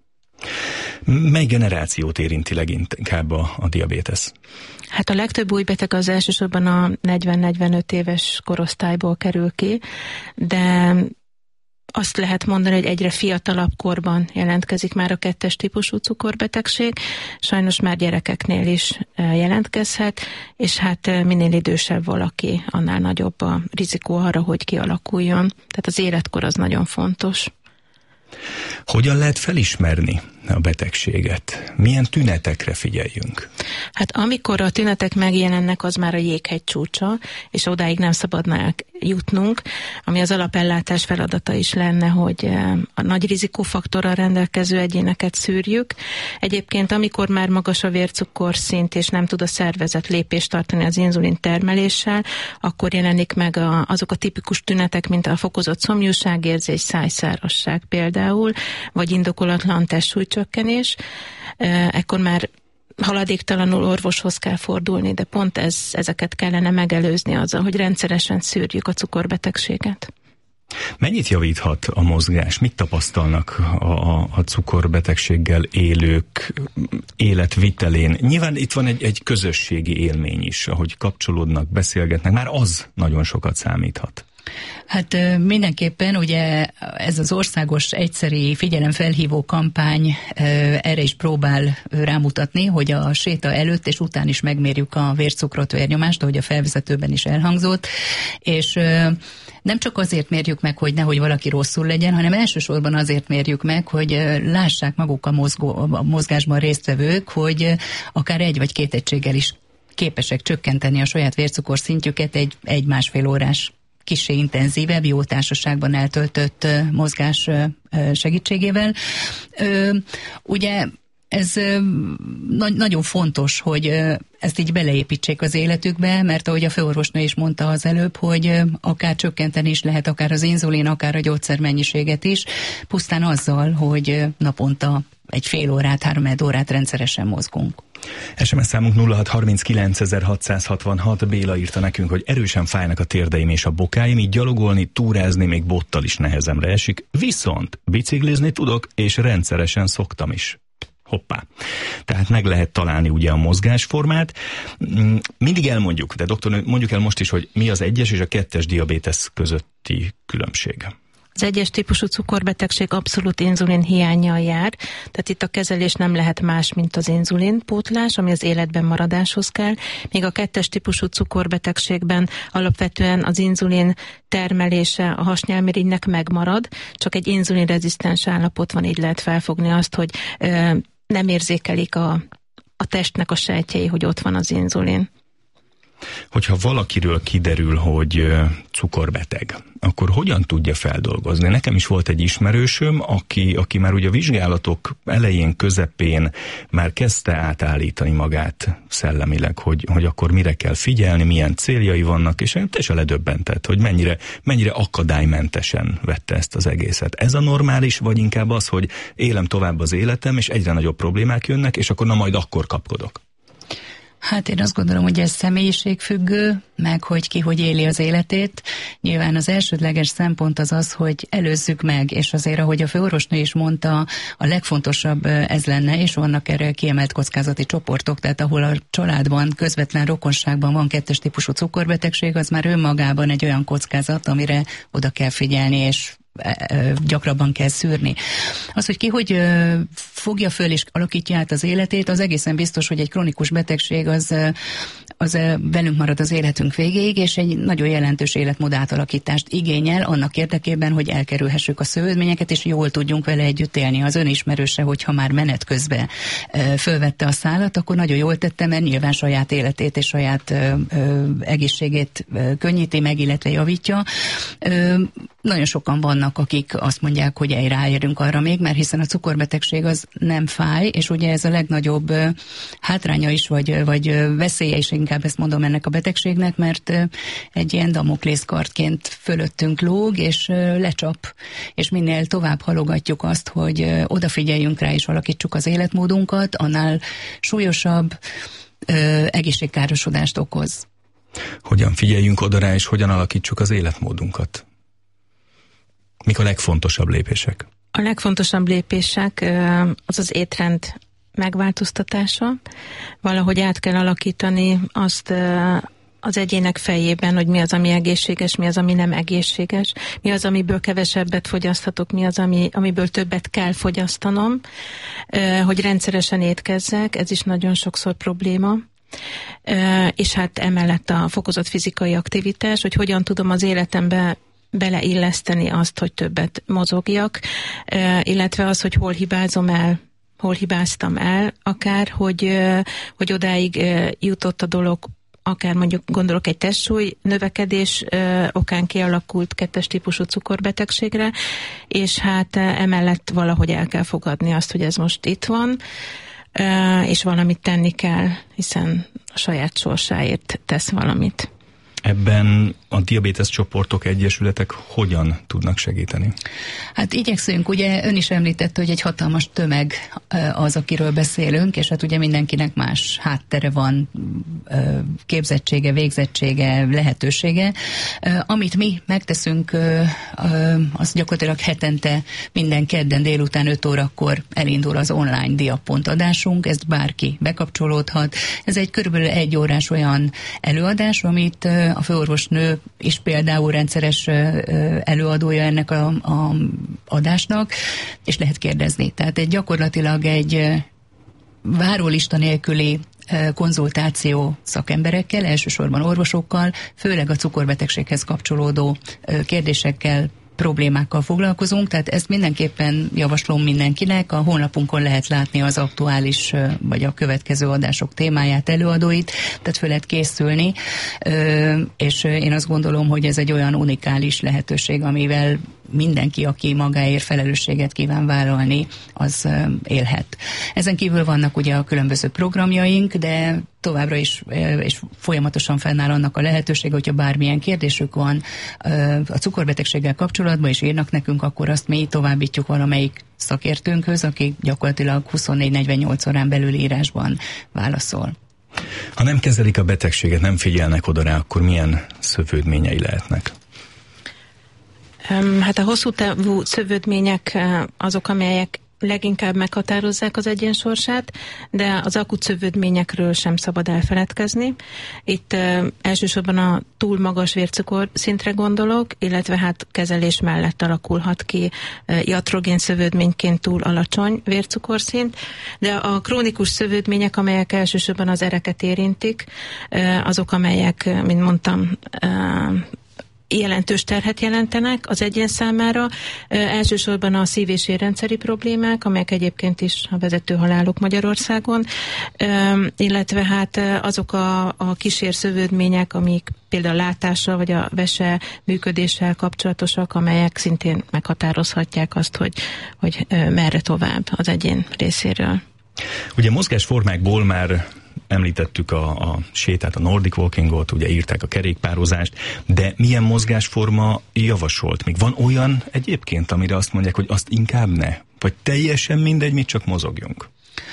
Mely generációt érinti leginkább a, a diabétesz? Hát a legtöbb új beteg az elsősorban a negyven-negyvenöt éves korosztályból kerül ki, de azt lehet mondani, hogy egyre fiatalabb korban jelentkezik már a kettes típusú cukorbetegség, sajnos már gyerekeknél is jelentkezhet, és hát minél idősebb valaki, annál nagyobb a rizikó arra, hogy kialakuljon. Tehát az életkor az nagyon fontos. Hogyan lehet felismerni a betegséget? Milyen tünetekre figyeljünk? Hát amikor a tünetek megjelennek, az már a jéghegy csúcsa, és odáig nem szabadna jutnunk, ami az alapellátás feladata is lenne, hogy a nagy rizikófaktorral rendelkező egyéneket szűrjük. Egyébként, amikor már magas a vércukorszint, és nem tud a szervezet lépést tartani az inzulin termeléssel, akkor jelenik meg a, azok a tipikus tünetek, mint a fokozott szomjúságérzés, szájszárazság például, vagy indokolatlan testsúlycsökkenés. Ekkor már haladéktalanul orvoshoz kell fordulni, de pont ez, ezeket kellene megelőzni azzal, hogy rendszeresen szűrjük a cukorbetegséget. Mennyit javíthat a mozgás? Mit tapasztalnak a, a, a cukorbetegséggel élők életvitelén? Nyilván itt van egy, egy közösségi élmény is, ahogy kapcsolódnak, beszélgetnek, már az nagyon sokat számíthat. Hát mindenképpen ugye ez az országos egyszeri figyelemfelhívó kampány erre is próbál rámutatni, hogy a séta előtt és után is megmérjük a vércukrot, vérnyomást, ahogy a felvezetőben is elhangzott, és nem csak azért mérjük meg, hogy nehogy valaki rosszul legyen, hanem elsősorban azért mérjük meg, hogy lássák maguk a, mozgó, a mozgásban résztvevők, hogy akár egy vagy két egységgel is képesek csökkenteni a saját vércukorszintjüket egy, egy másfél órás kissé intenzívebb, jó társaságban eltöltött mozgás segítségével. Ugye ez nagyon fontos, hogy ezt így beleépítsék az életükbe, mert ahogy a főorvosnő is mondta az előbb, hogy akár csökkenteni is lehet, akár az inzulin, akár a gyógyszermennyiséget is, pusztán azzal, hogy naponta egy fél órát, három órát rendszeresen mozgunk. es em es számunk nulla hat harminckilencezer-hatszázhatvanhat. Béla írta nekünk, hogy erősen fájnak a térdeim és a bokáim, így gyalogolni, túrázni még bottal is nehezemre esik, viszont biciklizni tudok, és rendszeresen szoktam is. Hoppá. Tehát meg lehet találni ugye a mozgásformát. Mindig elmondjuk, de doktor, mondjuk el most is, hogy mi az egyes és a kettes diabétesz közötti különbség. Az egyes típusú cukorbetegség abszolút inzulin hiánnyal jár, tehát itt a kezelés nem lehet más, mint az inzulinpótlás, ami az életben maradáshoz kell, míg a kettes típusú cukorbetegségben alapvetően az inzulin termelése a hasnyálmirigynek megmarad, csak egy inzulinrezisztens állapot van, így lehet felfogni azt, hogy ö, nem érzékelik a, a testnek a sejtjei, hogy ott van az inzulin. Hogyha valakiről kiderül, hogy cukorbeteg, akkor hogyan tudja feldolgozni? Nekem is volt egy ismerősöm, aki, aki már ugye a vizsgálatok elején, közepén már kezdte átállítani magát szellemileg, hogy, hogy akkor mire kell figyelni, milyen céljai vannak, és teljesen ledöbbentett, hogy mennyire, mennyire akadálymentesen vette ezt az egészet. Ez a normális, vagy inkább az, hogy élem tovább az életem, és egyre nagyobb problémák jönnek, és akkor na majd akkor kapkodok? Hát én azt gondolom, hogy ez személyiségfüggő, meg hogy ki hogy éli az életét. Nyilván az elsődleges szempont az az, hogy előzzük meg, és azért, ahogy a főorvosnő is mondta, a legfontosabb ez lenne, és vannak erre kiemelt kockázati csoportok, tehát ahol a családban, közvetlen rokonságban van kettes típusú cukorbetegség, az már önmagában egy olyan kockázat, amire oda kell figyelni, és gyakrabban kell szűrni. Az, hogy ki hogy fogja föl és alakítja át az életét, az egészen biztos, hogy egy kronikus betegség az, az velünk marad az életünk végéig, és egy nagyon jelentős életmód átalakítást igényel annak érdekében, hogy elkerülhessük a szövődményeket, és jól tudjunk vele együtt élni. Az önismerőse, hogyha már menet közben fölvette a szálat, akkor nagyon jól tette, mert nyilván saját életét és saját egészségét könnyíti meg, illetve javítja. Nagyon sokan vannak, akik azt mondják, hogy ej, ráérünk arra még, mert hiszen a cukorbetegség az nem fáj, és ugye ez a legnagyobb hátránya is, vagy, vagy veszélye is, inkább ezt mondom ennek a betegségnek, mert egy ilyen damoklészkardként fölöttünk lóg, és lecsap, és minél tovább halogatjuk azt, hogy odafigyeljünk rá és alakítsuk az életmódunkat, annál súlyosabb egészségkárosodást okoz. Hogyan figyeljünk oda rá, és hogyan alakítsuk az életmódunkat? Mik a legfontosabb lépések? A legfontosabb lépések az az étrend megváltoztatása. Valahogy át kell alakítani azt az egyének fejében, hogy mi az, ami egészséges, mi az, ami nem egészséges, mi az, amiből kevesebbet fogyaszthatok, mi az, ami, amiből többet kell fogyasztanom, hogy rendszeresen étkezzek, ez is nagyon sokszor probléma. És hát emellett a fokozott fizikai aktivitás, hogy hogyan tudom az életembe beleilleszteni azt, hogy többet mozogjak, illetve az, hogy hol hibázom el, hol hibáztam el, akár, hogy, hogy odáig jutott a dolog, akár mondjuk gondolok egy testsúly növekedés ö, okán kialakult kettes típusú cukorbetegségre, és hát emellett valahogy el kell fogadni azt, hogy ez most itt van, ö, és valamit tenni kell, hiszen a saját sorsáért tesz valamit. Ebben a diabétesz csoportok, egyesületek hogyan tudnak segíteni? Hát igyekszünk, ugye ön is említette, hogy egy hatalmas tömeg az, akiről beszélünk, és hát ugye mindenkinek más háttere van, képzettsége, végzettsége, lehetősége. Amit mi megteszünk, az gyakorlatilag hetente minden kedden délután öt órakor elindul az online diapont adásunk, ezt bárki bekapcsolódhat. Ez egy körülbelül egy órás olyan előadás, amit a főorvosnő is például rendszeres előadója ennek a, a adásnak, és lehet kérdezni. Tehát egy gyakorlatilag egy várólista nélküli konzultáció szakemberekkel, elsősorban orvosokkal, főleg a cukorbetegséghez kapcsolódó kérdésekkel, problémákkal foglalkozunk, tehát ezt mindenképpen javaslom mindenkinek. A honlapunkon lehet látni az aktuális, vagy a következő adások témáját, előadóit, tehát föl lehet készülni, és én azt gondolom, hogy ez egy olyan unikális lehetőség, amivel mindenki, aki magáért felelősséget kíván vállalni, az élhet. Ezen kívül vannak ugye a különböző programjaink, de továbbra is és folyamatosan fennáll annak a lehetőség, hogyha bármilyen kérdésük van a cukorbetegséggel kapcsolatban, és írnak nekünk, akkor azt mi továbbítjuk valamelyik szakértőnkhöz, aki gyakorlatilag huszonnégy negyvennyolc órán belül írásban válaszol. Ha nem kezelik a betegséget, nem figyelnek oda rá, akkor milyen szövődményei lehetnek? Hát a hosszú távú szövődmények azok, amelyek leginkább meghatározzák az egyén sorsát, de az akut szövődményekről sem szabad elfeledkezni. Itt uh, elsősorban a túl magas vércukor szintre gondolok, illetve hát kezelés mellett alakulhat ki uh, iatrogén szövődményként túl alacsony vércukorszint, de a krónikus szövődmények, amelyek elsősorban az ereket érintik, uh, azok, amelyek, mint mondtam, uh, jelentős terhet jelentenek az egyén számára. Ö, elsősorban a szív- és érrendszeri problémák, amelyek egyébként is a vezető halálok Magyarországon, ö, illetve hát azok a, a kísérszövődmények, amik például a látással vagy a vese működéssel kapcsolatosak, amelyek szintén meghatározhatják azt, hogy, hogy ö, merre tovább az egyén részéről. Ugye mozgásformákból már említettük a, a sétát, a Nordic Walkingot, ugye írták a kerékpározást, de milyen mozgásforma javasolt? Még van olyan egyébként, amire azt mondják, hogy azt inkább ne? Vagy teljesen mindegy, mit csak mozogjunk?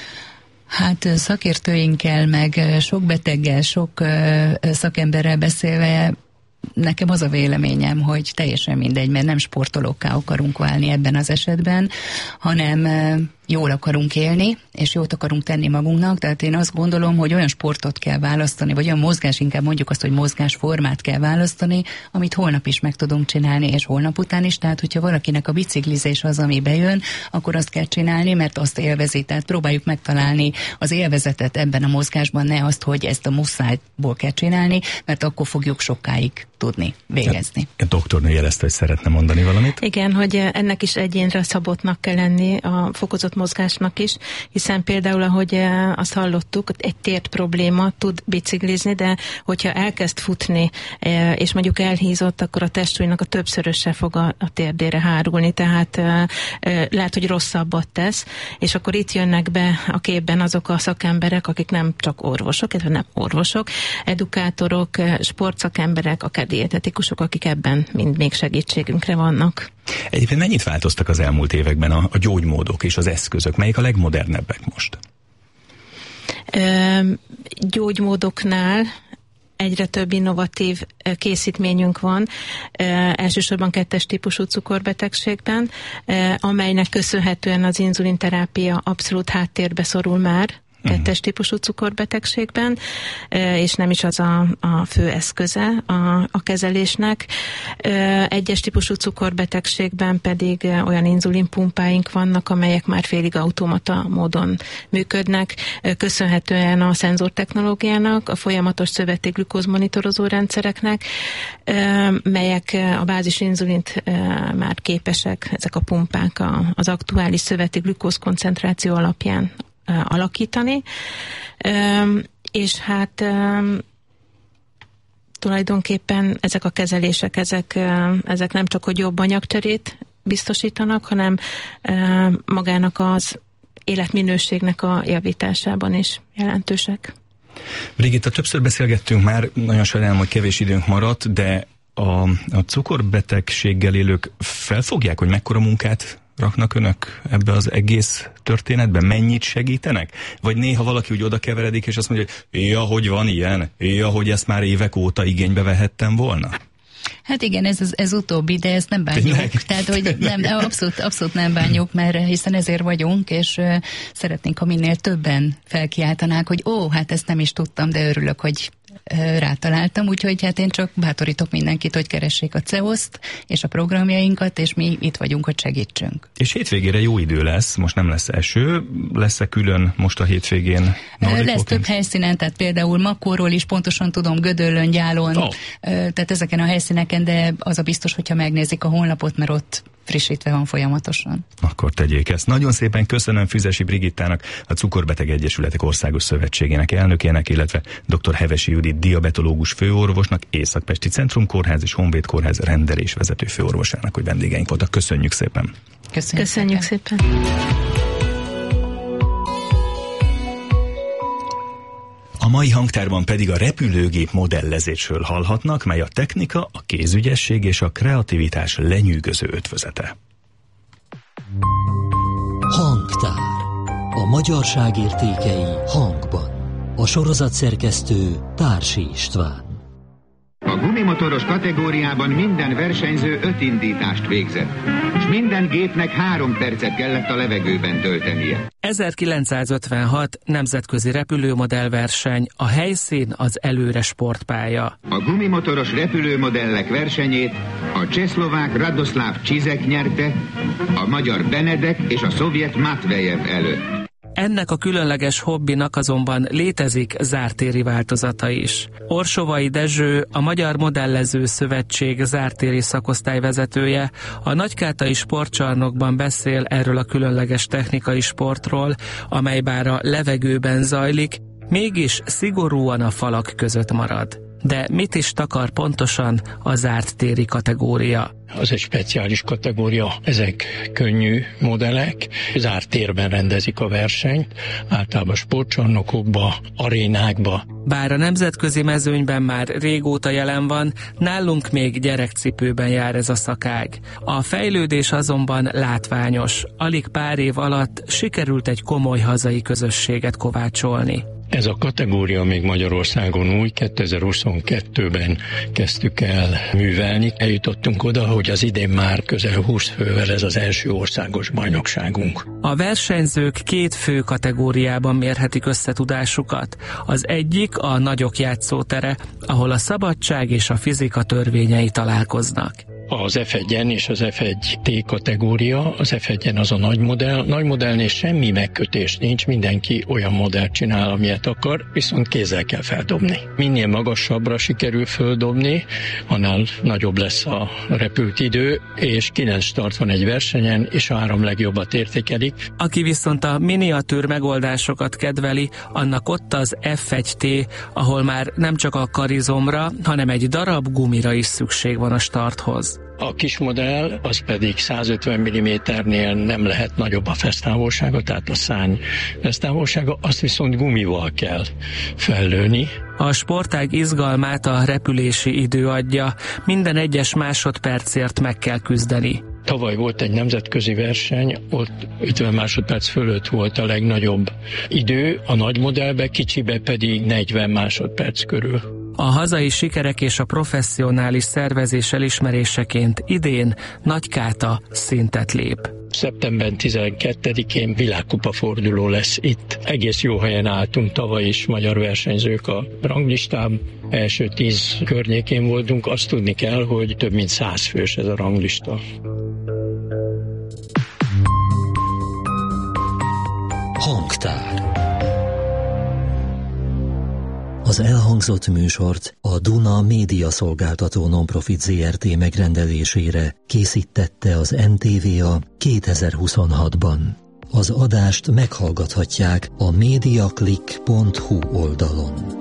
Hát szakértőinkkel, meg sok beteggel, sok szakemberrel beszélve nekem az a véleményem, hogy teljesen mindegy, mert nem sportolókká akarunk válni ebben az esetben, hanem jól akarunk élni, és jót akarunk tenni magunknak, tehát én azt gondolom, hogy olyan sportot kell választani, vagy olyan mozgás, inkább mondjuk azt, hogy mozgásformát kell választani, amit holnap is meg tudunk csinálni, és holnap után is, tehát hogyha valakinek a biciklizés az, ami bejön, akkor azt kell csinálni, mert azt élvezi, tehát próbáljuk megtalálni az élvezetet ebben a mozgásban, ne azt, hogy ezt a muszájból kell csinálni, mert akkor fogjuk sokáig tudni végezni. A doktornő jelezte, hogy szeretne mondani valamit. Igen, hogy ennek is egyénre szabottnak kell lenni, a fokozott mozgásnak is, hiszen például, ahogy azt hallottuk, egy tért probléma, tud biciklizni, de hogyha elkezd futni, és mondjuk elhízott, akkor a testsúlynak a többszöröse fog a, a térdére hárulni, tehát lehet, hogy rosszabbat tesz, és akkor itt jönnek be a képben azok a szakemberek, akik nem csak orvosok, illetve nem orvosok, edukátorok, sportszakemberek, akár dietetikusok, akik ebben mind még segítségünkre vannak. Egyébként mennyit változtak az elmúlt években a, a gyógymódok és az eszközök? Melyik a legmodernebbek most? Ö, gyógymódoknál egyre több innovatív készítményünk van, elsősorban kettes típusú cukorbetegségben, amelynek köszönhetően az inzulinterápia abszolút háttérbe szorul már, kettes típusú cukorbetegségben, és nem is az a, a fő eszköze a, a kezelésnek. Egyes típusú cukorbetegségben pedig olyan inzulinpumpáink vannak, amelyek már félig automata módon működnek, köszönhetően a szenzortechnológiának, a folyamatos szöveti glükózmonitorozó rendszereknek, melyek a bázis inzulint már képesek, ezek a pumpák az aktuális szöveti glükózkoncentráció alapján alakítani, és hát tulajdonképpen ezek a kezelések, ezek, ezek nem csak, hogy jobb anyagcserét biztosítanak, hanem magának az életminőségnek a javításában is jelentősek. Brigitta, többször beszélgettünk már, nagyon sajnálom, hogy kevés időnk maradt, de a, a cukorbetegséggel élők felfogják, hogy mekkora munkát raknak önök ebbe az egész történetben? Mennyit segítenek? Vagy néha valaki úgy oda keveredik, és azt mondja, hogy ja, hogy van ilyen? Ja, hogy ezt már évek óta igénybe vehettem volna? Hát igen, ez, ez, ez utóbbi, de ezt nem bánjuk. Tényleg? Tehát, hogy nem, abszolút, abszolút nem bánjuk, mert hiszen ezért vagyunk, és uh, szeretnénk, ha minél többen felkiáltanák, hogy ó, hát ezt nem is tudtam, de örülök, hogy uh, rátaláltam, úgyhogy hát én csak bátorítok mindenkit, hogy keressék a cé e o es-t és a programjainkat, és mi itt vagyunk, hogy segítsünk. És hétvégére jó idő lesz, most nem lesz eső, lesz-e külön most a hétvégén? Uh, lesz több helyszínen, tehát például Makóról is pontosan tudom, Gödöllön, Gyálon, oh. uh, tehát ezeken a helyszíneken, de az a biztos, hogyha megnézik a honlapot, mert ott frissítve van folyamatosan. Akkor tegyék ezt. Nagyon szépen köszönöm Füzesi Brigittának, a Cukorbeteg Egyesületek Országos Szövetségének elnökének, illetve dr. Hevesi Judit diabetológus főorvosnak, Észak-Pesti Centrum Kórház és Honvéd Kórház rendelésvezető főorvosának, hogy vendégeink voltak. Köszönjük szépen! Köszönjük, Köszönjük szépen! A mai hangtárban pedig a repülőgép modellezésről hallhatnak, mely a technika, a kézügyesség és a kreativitás lenyűgöző ötvözete. Hangtár. A magyarság értékei hangban. A sorozatszerkesztő Társi István. A gumimotoros kategóriában minden versenyző öt indítást végzett, és minden gépnek három percet kellett a levegőben töltenie. ezerkilencszázötvenhat nemzetközi repülőmodellverseny, a helyszín az előre sportpálya. A gumimotoros repülőmodellek versenyét a csehszlovák Radoslav Csizek nyerte, a magyar Benedek és a szovjet Matvejev előtt. Ennek a különleges hobbinak azonban létezik zártéri változata is. Orsovai Dezső, a Magyar Modellező Szövetség zártéri szakosztály vezetője, a Nagykátai Sportcsarnokban beszél erről a különleges technikai sportról, amely bár a levegőben zajlik, mégis szigorúan a falak között marad. De mit is takar pontosan a zárt téri kategória? Az egy speciális kategória, ezek könnyű modellek, zárt térben rendezik a versenyt, általában sportcsarnokokba, arénákba. Bár a nemzetközi mezőnyben már régóta jelen van, nálunk még gyerekcipőben jár ez a szakág. A fejlődés azonban látványos, alig pár év alatt sikerült egy komoly hazai közösséget kovácsolni. Ez a kategória még Magyarországon új, kétezer-huszonkettőben kezdtük el művelni. Eljutottunk oda, hogy az idén már közel húsz fővel ez az első országos bajnokságunk. A versenyzők két fő kategóriában mérhetik összetudásukat. Az egyik a nagyok játszótere, ahol a szabadság és a fizika törvényei találkoznak. Az ef egyen és az ef egy té kategória, az ef egyen az a nagy modell. Nagy modellnél semmi megkötés nincs, mindenki olyan modellt csinál, amilyet akar, viszont kézzel kell feldobni. Minél magasabbra sikerül földobni, annál nagyobb lesz a repült idő, és kilenc start van egy versenyen, és a három legjobbat értékelik. Aki viszont a miniatűr megoldásokat kedveli, annak ott az ef egy té, ahol már nem csak a karizomra, hanem egy darab gumira is szükség van a starthoz. A kis modell, az pedig százötven milliméternél nem lehet nagyobb a fesztávolsága, tehát a szárny fesztávolsága, azt viszont gumival kell fellőni. A sportág izgalmát a repülési idő adja, minden egyes másodpercért meg kell küzdeni. Tavaly volt egy nemzetközi verseny, ott ötven másodperc fölött volt a legnagyobb idő, a nagy modellbe, kicsibe pedig negyven másodperc körül. A hazai sikerek és a professzionális szervezés elismeréseként idén Nagykáta szintet lép. szeptember tizenkettedikén világkupa forduló lesz itt. Egész jó helyen álltunk tavaly is, magyar versenyzők a ranglistán. Első tíz környékén voltunk, azt tudni kell, hogy több mint száz fős ez a ranglista. Hangtár. Az elhangzott műsort a Duna Média Szolgáltató Nonprofit zé er té megrendelésére készítette az en té vé á kétezer-huszonhatban. Az adást meghallgathatják a mediaclick pont hu oldalon.